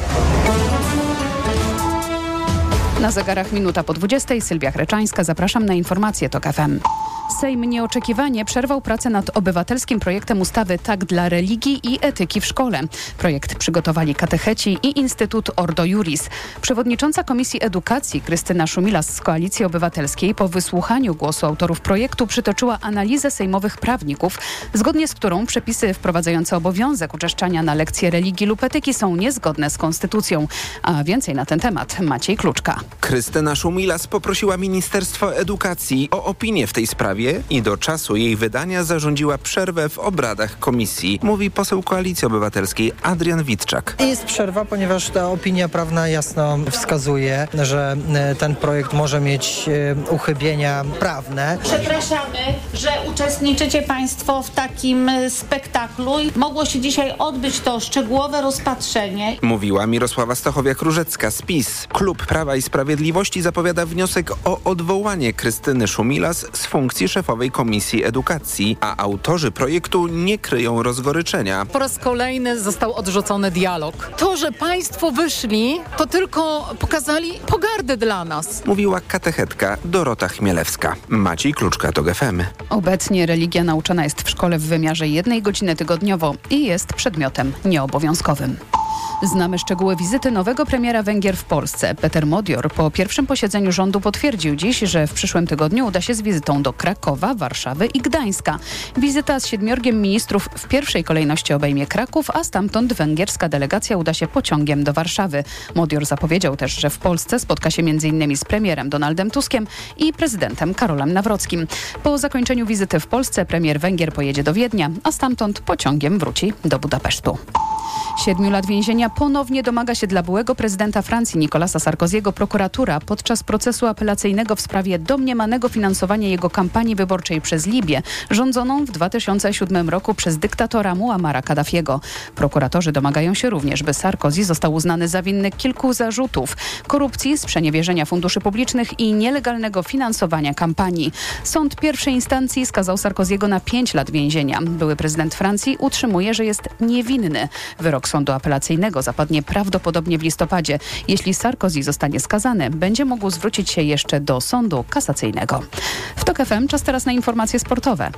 Na zegarach minuta po dwudziestej. Sylwia Chreczańska. Zapraszam na informacje Tok F M. Sejm nieoczekiwanie przerwał pracę nad obywatelskim projektem ustawy Tak dla religii i etyki w szkole. Projekt przygotowali katecheci i Instytut Ordo Iuris. Przewodnicząca Komisji Edukacji Krystyna Szumilas z Koalicji Obywatelskiej po wysłuchaniu głosu autorów projektu przytoczyła analizę sejmowych prawników, zgodnie z którą przepisy wprowadzające obowiązek uczęszczania na lekcje religii lub etyki są niezgodne z konstytucją. A więcej na ten temat Maciej Kluczka. Krystyna Szumilas poprosiła Ministerstwo Edukacji o opinię w tej sprawie i do czasu jej wydania zarządziła przerwę w obradach komisji, mówi poseł Koalicji Obywatelskiej Adrian Witczak. Jest przerwa, ponieważ ta opinia prawna jasno wskazuje, że ten projekt może mieć uchybienia prawne. Przepraszamy, że uczestniczycie Państwo w takim spektaklu. Mogło się dzisiaj odbyć to szczegółowe rozpatrzenie. Mówiła Mirosława Stachowiak-Różecka z PiS. Klub Prawa i Sprawiedliwości zapowiada wniosek o odwołanie Krystyny Szumilas z funkcji szefowej Komisji Edukacji, a autorzy projektu nie kryją rozgoryczenia. Po raz kolejny został odrzucony dialog. To, że państwo wyszli, to tylko pokazali pogardę dla nas. Mówiła katechetka Dorota Chmielewska. Maciej Kluczka, Tok F M. Obecnie religia nauczana jest w szkole w wymiarze jednej godziny tygodniowo i jest przedmiotem nieobowiązkowym. Znamy szczegóły wizyty nowego premiera Węgier w Polsce. Peter Modior po pierwszym posiedzeniu rządu potwierdził dziś, że w przyszłym tygodniu uda się z wizytą do Krakowa, Warszawy i Gdańska. Wizyta z siedmiorgiem ministrów w pierwszej kolejności obejmie Kraków, a stamtąd węgierska delegacja uda się pociągiem do Warszawy. Modior zapowiedział też, że w Polsce spotka się między innymi z premierem Donaldem Tuskiem i prezydentem Karolem Nawrockim. Po zakończeniu wizyty w Polsce premier Węgier pojedzie do Wiednia, a stamtąd pociągiem wróci do Budapesztu. Siedmiu lat więzienia ponownie domaga się dla byłego prezydenta Francji Nicolasa Sarkozy'ego prokuratura podczas procesu apelacyjnego w sprawie domniemanego finansowania jego kampanii wyborczej przez Libię, rządzoną w dwa tysiące siódmym roku przez dyktatora Muammara Kaddafiego. Prokuratorzy domagają się również, by Sarkozy został uznany za winny kilku zarzutów: korupcji, sprzeniewierzenia funduszy publicznych i nielegalnego finansowania kampanii. Sąd pierwszej instancji skazał Sarkozy'ego na pięć lat więzienia. Były prezydent Francji utrzymuje, że jest niewinny. Wyrok sądu apelacyjnego zapadnie prawdopodobnie w listopadzie. Jeśli Sarkozy zostanie skazany, będzie mógł zwrócić się jeszcze do sądu kasacyjnego. W TOK F M czas teraz na informacje sportowe.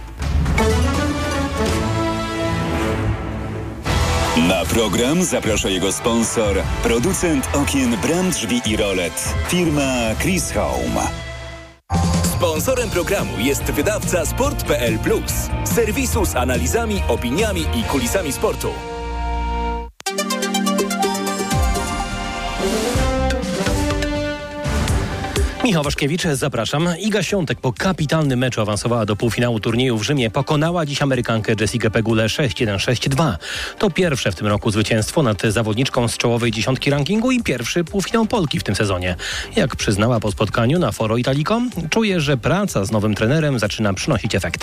Na program zaprasza jego sponsor, producent okien, bram, drzwi i rolet, firma Chris Home. Sponsorem programu jest wydawca sport kropka p l plus, serwisu z analizami, opiniami i kulisami sportu. Michał Waszkiewicz, zapraszam. Iga Świątek po kapitalnym meczu awansowała do półfinału turnieju w Rzymie. Pokonała dziś Amerykankę Jessikę Pegulę sześć jeden sześć dwa. To pierwsze w tym roku zwycięstwo nad zawodniczką z czołowej dziesiątki rankingu i pierwszy półfinał Polki w tym sezonie. Jak przyznała po spotkaniu na Foro Italico, czuje, że praca z nowym trenerem zaczyna przynosić efekty.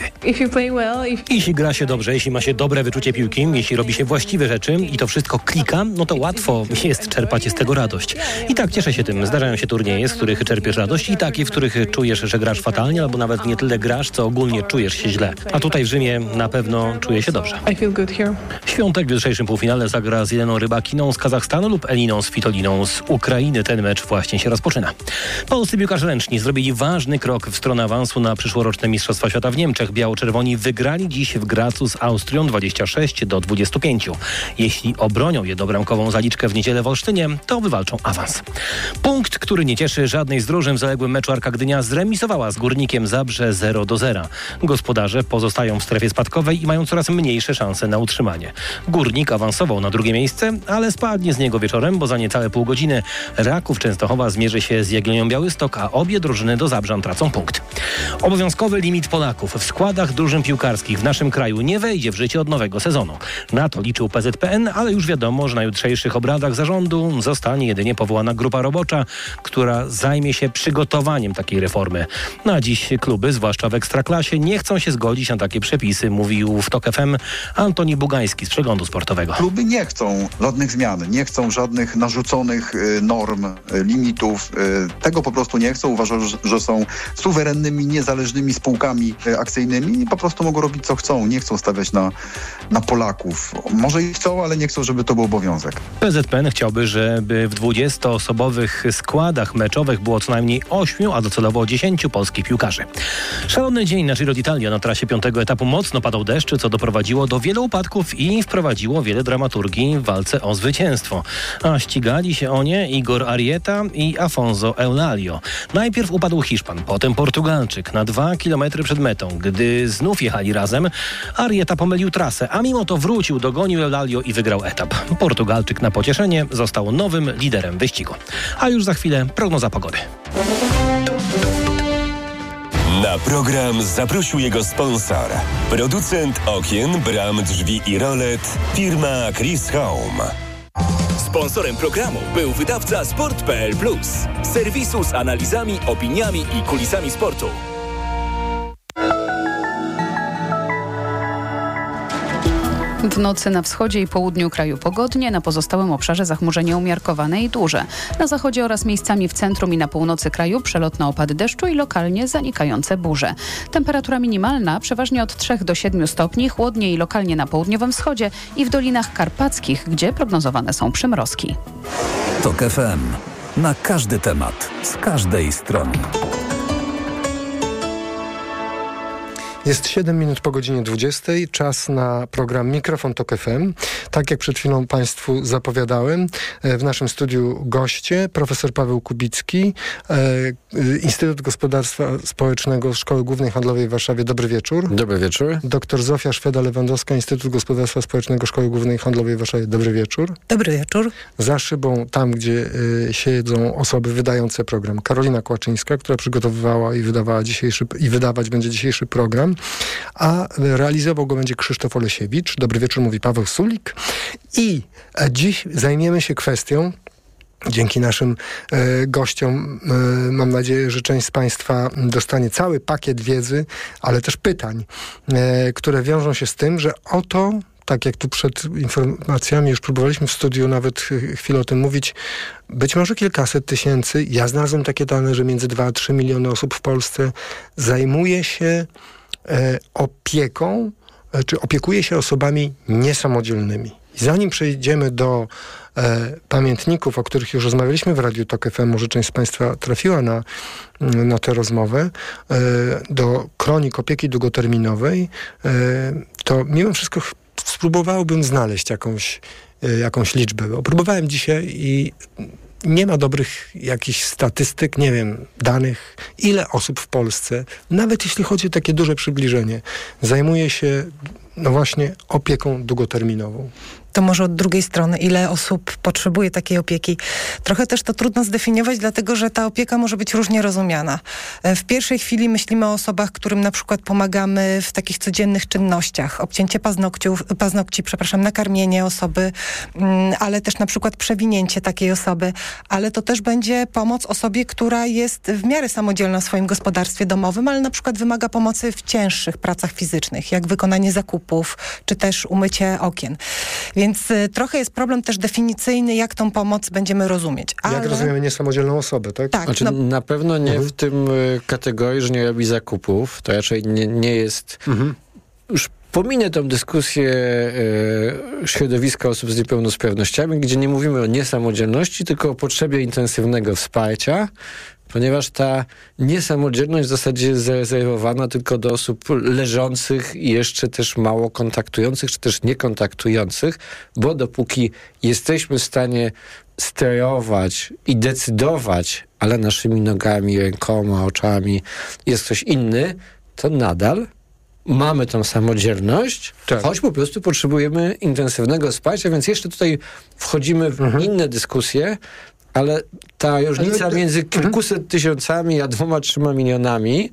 Jeśli gra się dobrze, jeśli ma się dobre wyczucie piłki, jeśli robi się właściwe rzeczy i to wszystko klika, no to łatwo jest czerpać z tego radość. I tak cieszę się tym. Zdarzają się turnieje, z których czerpiesz radość, i takie, w których czujesz, że grasz fatalnie, albo nawet nie tyle grasz, co ogólnie czujesz się źle. A tutaj w Rzymie na pewno czuję się dobrze. Świątek w jutrzejszym półfinale zagra z Jeleną Rybakiną z Kazachstanu lub Eliną Svitoliną z Ukrainy. Ten mecz właśnie się rozpoczyna. Polscy piłkarze ręczni zrobili ważny krok w stronę awansu na przyszłoroczne Mistrzostwa Świata w Niemczech. Biało-czerwoni wygrali dziś w Gracu z Austrią dwadzieścia sześć do dwudziestu pięciu. Jeśli obronią jednobramkową zaliczkę w niedzielę w Olsztynie, to wywalczą awans. Punkt, który nie cieszy żadnej z drużyn, w zaległym meczu Arka Gdynia zremisowała z Górnikiem Zabrze zero do zera. Gospodarze pozostają w strefie spadkowej i mają coraz mniejsze szanse na utrzymanie. Górnik awansował na drugie miejsce, ale spadnie z niego wieczorem, bo za niecałe pół godziny Raków Częstochowa zmierzy się z Jagiellonią Białystok, a obie drużyny do Zabrzan tracą punkt. Obowiązkowy limit Polaków w składach drużyn piłkarskich w naszym kraju nie wejdzie w życie od nowego sezonu. Na to liczył P Z P N, ale już wiadomo, że na jutrzejszych obradach zarządu zostanie jedynie powołana grupa robocza, która zajmie się przygotowaniem takiej reformy. Na dziś kluby, zwłaszcza w Ekstraklasie, nie chcą się zgodzić na takie przepisy, mówił w TOK F M Antoni Bugański z Przeglądu Sportowego. Kluby nie chcą żadnych zmian, nie chcą żadnych narzuconych y, norm, y, limitów. Y, tego po prostu nie chcą. Uważają, że, że są suwerennymi, niezależnymi spółkami y, akcyjnymi i po prostu mogą robić co chcą. Nie chcą stawiać na, na Polaków. Może i chcą, ale nie chcą, żeby to był obowiązek. P Z P N chciałby, żeby w dwudziestoosobowych składach meczowych było co najmniej ośmiu, a docelowo dziesięciu polskich piłkarzy. Szalony dzień na Giro d'Italia. Na trasie piątego etapu mocno padał deszcz, co doprowadziło do wielu upadków i wprowadziło wiele dramaturgii w walce o zwycięstwo. A ścigali się o nie Igor Arieta i Afonso Eulalio. Najpierw upadł Hiszpan, potem Portugalczyk na dwa kilometry przed metą. Gdy znów jechali razem, Arieta pomylił trasę, a mimo to wrócił, dogonił Eulalio i wygrał etap. Portugalczyk na pocieszenie został nowym liderem wyścigu. A już za chwilę prognoza pogody. Na program zaprosił jego sponsor, producent okien, bram, drzwi i rolet, firma Chris Home. Sponsorem programu był wydawca sport kropka p l plus, serwisu z analizami, opiniami i kulisami sportu. W nocy na wschodzie i południu kraju pogodnie, na pozostałym obszarze zachmurzenie umiarkowane i duże. Na zachodzie oraz miejscami w centrum i na północy kraju przelotne opady deszczu i lokalnie zanikające burze. Temperatura minimalna przeważnie od trzech do siedmiu stopni, chłodniej i lokalnie na południowym wschodzie i w Dolinach Karpackich, gdzie prognozowane są przymrozki. TOK F M. Na każdy temat, z każdej strony. Jest siedem minut po godzinie dwudziestej. Czas na program Mikrofon TOK F M. tak jak przed chwilą Państwu zapowiadałem, w naszym studiu goście, profesor Paweł Kubicki, Instytut Gospodarstwa Społecznego Szkoły Głównej Handlowej w Warszawie. Dobry wieczór. Dobry wieczór. Doktor Zofia Szweda-Lewandowska, Instytut Gospodarstwa Społecznego Szkoły Głównej Handlowej w Warszawie. Dobry wieczór. Dobry wieczór. Za szybą, tam gdzie y, siedzą osoby wydające program, Karolina Kłaczyńska, która przygotowywała i wydawała dzisiejszy, i wydawać będzie dzisiejszy program, a realizował go będzie Krzysztof Olesiewicz. Dobry wieczór, mówi Paweł Sulik. I dziś zajmiemy się kwestią, dzięki naszym e, gościom, e, mam nadzieję, że część z Państwa dostanie cały pakiet wiedzy, ale też pytań, e, które wiążą się z tym, że oto, tak jak tu przed informacjami już próbowaliśmy w studiu nawet chwilę o tym mówić, być może kilkaset tysięcy, ja znalazłem takie dane, że między dwa a trzy miliony osób w Polsce zajmuje się e, opieką, e, czy opiekuje się osobami niesamodzielnymi. I zanim przejdziemy do e, pamiętników, o których już rozmawialiśmy w Radiu Tok F M, może część z Państwa trafiła na, na tę rozmowę, e, do kronik opieki długoterminowej, e, to mimo wszystko ch- spróbowałbym znaleźć jakąś, e, jakąś liczbę. Bo próbowałem dzisiaj i nie ma dobrych jakichś statystyk, nie wiem, danych, ile osób w Polsce, nawet jeśli chodzi o takie duże przybliżenie, zajmuje się no właśnie opieką długoterminową. To może od drugiej strony, ile osób potrzebuje takiej opieki. Trochę też to trudno zdefiniować, dlatego że ta opieka może być różnie rozumiana. W pierwszej chwili myślimy o osobach, którym na przykład pomagamy w takich codziennych czynnościach. Obcięcie paznokciów, paznokci, przepraszam, nakarmienie osoby, ale też na przykład przewinięcie takiej osoby. Ale to też będzie pomoc osobie, która jest w miarę samodzielna w swoim gospodarstwie domowym, ale na przykład wymaga pomocy w cięższych pracach fizycznych, jak wykonanie zakupów, czy też umycie okien. Więc y, trochę jest problem też definicyjny, jak tą pomoc będziemy rozumieć. Ale... Jak rozumiemy niesamodzielną osobę, tak? Tak. Znaczy, no... Na pewno nie mhm. w tym y, kategorii, że nie robi zakupów. To raczej nie, nie jest... Mhm. Już pominę tą dyskusję y, środowiska osób z niepełnosprawnościami, gdzie nie mówimy o niesamodzielności, tylko o potrzebie intensywnego wsparcia, ponieważ ta niesamodzielność w zasadzie jest zarezerwowana tylko do osób leżących i jeszcze też mało kontaktujących, czy też niekontaktujących, bo dopóki jesteśmy w stanie sterować i decydować, ale naszymi nogami, rękoma, oczami jest ktoś inny, to nadal mamy tą samodzielność, tak. choć po prostu potrzebujemy intensywnego wsparcia, więc jeszcze tutaj wchodzimy w mhm. inne dyskusje, ale ta różnica ale... między kilkuset tysiącami a dwoma, trzema milionami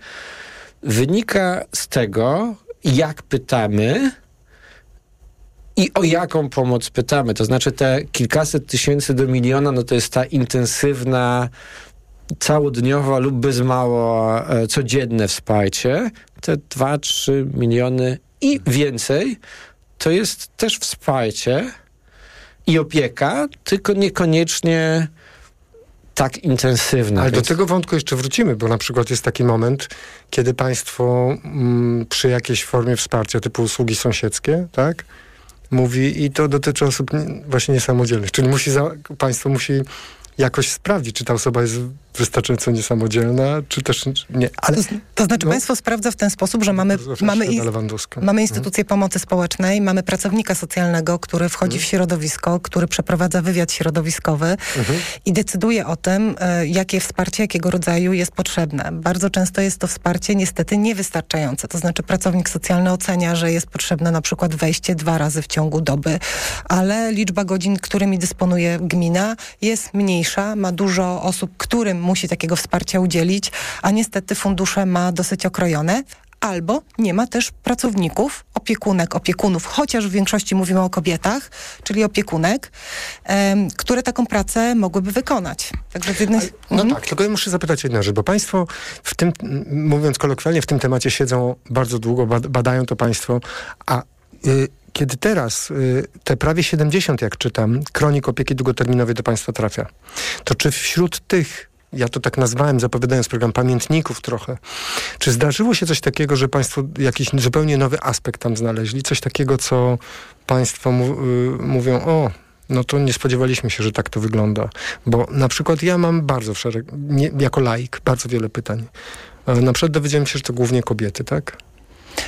wynika z tego, jak pytamy i o jaką pomoc pytamy. To znaczy te kilkaset tysięcy do miliona, no to jest ta intensywna, całodniowa lub bez mała e, codzienne wsparcie. Te dwa, trzy miliony i więcej to jest też wsparcie i opieka, tylko niekoniecznie tak intensywna. Ale więc... do tego wątku jeszcze wrócimy, bo na przykład jest taki moment, kiedy państwo mm, przy jakiejś formie wsparcia, typu usługi sąsiedzkie, tak, mówi i to dotyczy osób nie, właśnie niesamodzielnych. Czyli musi za, państwo musi jakoś sprawdzić, czy ta osoba jest wystarczająco niesamodzielna, czy też nie. Ale, to, to znaczy no, państwo sprawdza w ten sposób, że mamy, mamy, in, mamy instytucję mhm. pomocy społecznej, mamy pracownika socjalnego, który wchodzi mhm. w środowisko, który przeprowadza wywiad środowiskowy mhm. i decyduje o tym, y, jakie wsparcie, jakiego rodzaju jest potrzebne. Bardzo często jest to wsparcie niestety niewystarczające. To znaczy pracownik socjalny ocenia, że jest potrzebne na przykład wejście dwa razy w ciągu doby, ale liczba godzin, którymi dysponuje gmina, jest mniejsza, ma dużo osób, którym musi takiego wsparcia udzielić, a niestety fundusze ma dosyć okrojone. Albo nie ma też pracowników, opiekunek, opiekunów, chociaż w większości mówimy o kobietach, czyli opiekunek, um, które taką pracę mogłyby wykonać. Także z jednej... No mhm. tak, tylko ja muszę zapytać jedną rzecz, bo państwo w tym, mówiąc kolokwialnie, w tym temacie siedzą bardzo długo, badają to państwo, a y, kiedy teraz y, te prawie siedemdziesiąt, jak czytam, kronik opieki długoterminowej do państwa trafia, to czy wśród tych, ja to tak nazwałem, zapowiadając program, pamiętników trochę, czy zdarzyło się coś takiego, że państwo jakiś zupełnie nowy aspekt tam znaleźli? Coś takiego, co państwo mu, y, mówią, o, no to nie spodziewaliśmy się, że tak to wygląda. Bo na przykład ja mam bardzo szereg, nie, jako laik, bardzo wiele pytań. E, na przykład dowiedziałem się, że to głównie kobiety, tak?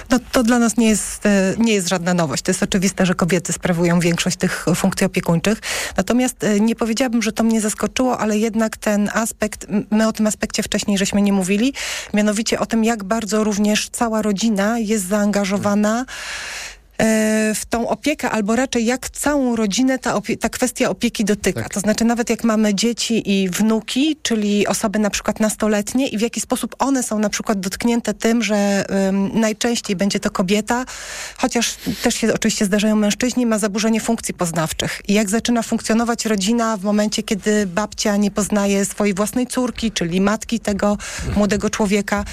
No to dla nas nie jest, nie jest żadna nowość. To jest oczywiste, że kobiety sprawują większość tych funkcji opiekuńczych. Natomiast nie powiedziałabym, że to mnie zaskoczyło, ale jednak ten aspekt, my o tym aspekcie wcześniej żeśmy nie mówili, mianowicie o tym, jak bardzo również cała rodzina jest zaangażowana w tą opiekę, albo raczej jak całą rodzinę ta, opie- ta kwestia opieki dotyka. Tak. To znaczy nawet jak mamy dzieci i wnuki, czyli osoby na przykład nastoletnie i w jaki sposób one są na przykład dotknięte tym, że um, najczęściej będzie to kobieta, chociaż też się oczywiście zdarzają mężczyźni, ma zaburzenie funkcji poznawczych. I jak zaczyna funkcjonować rodzina w momencie, kiedy babcia nie poznaje swojej własnej córki, czyli matki tego młodego człowieka,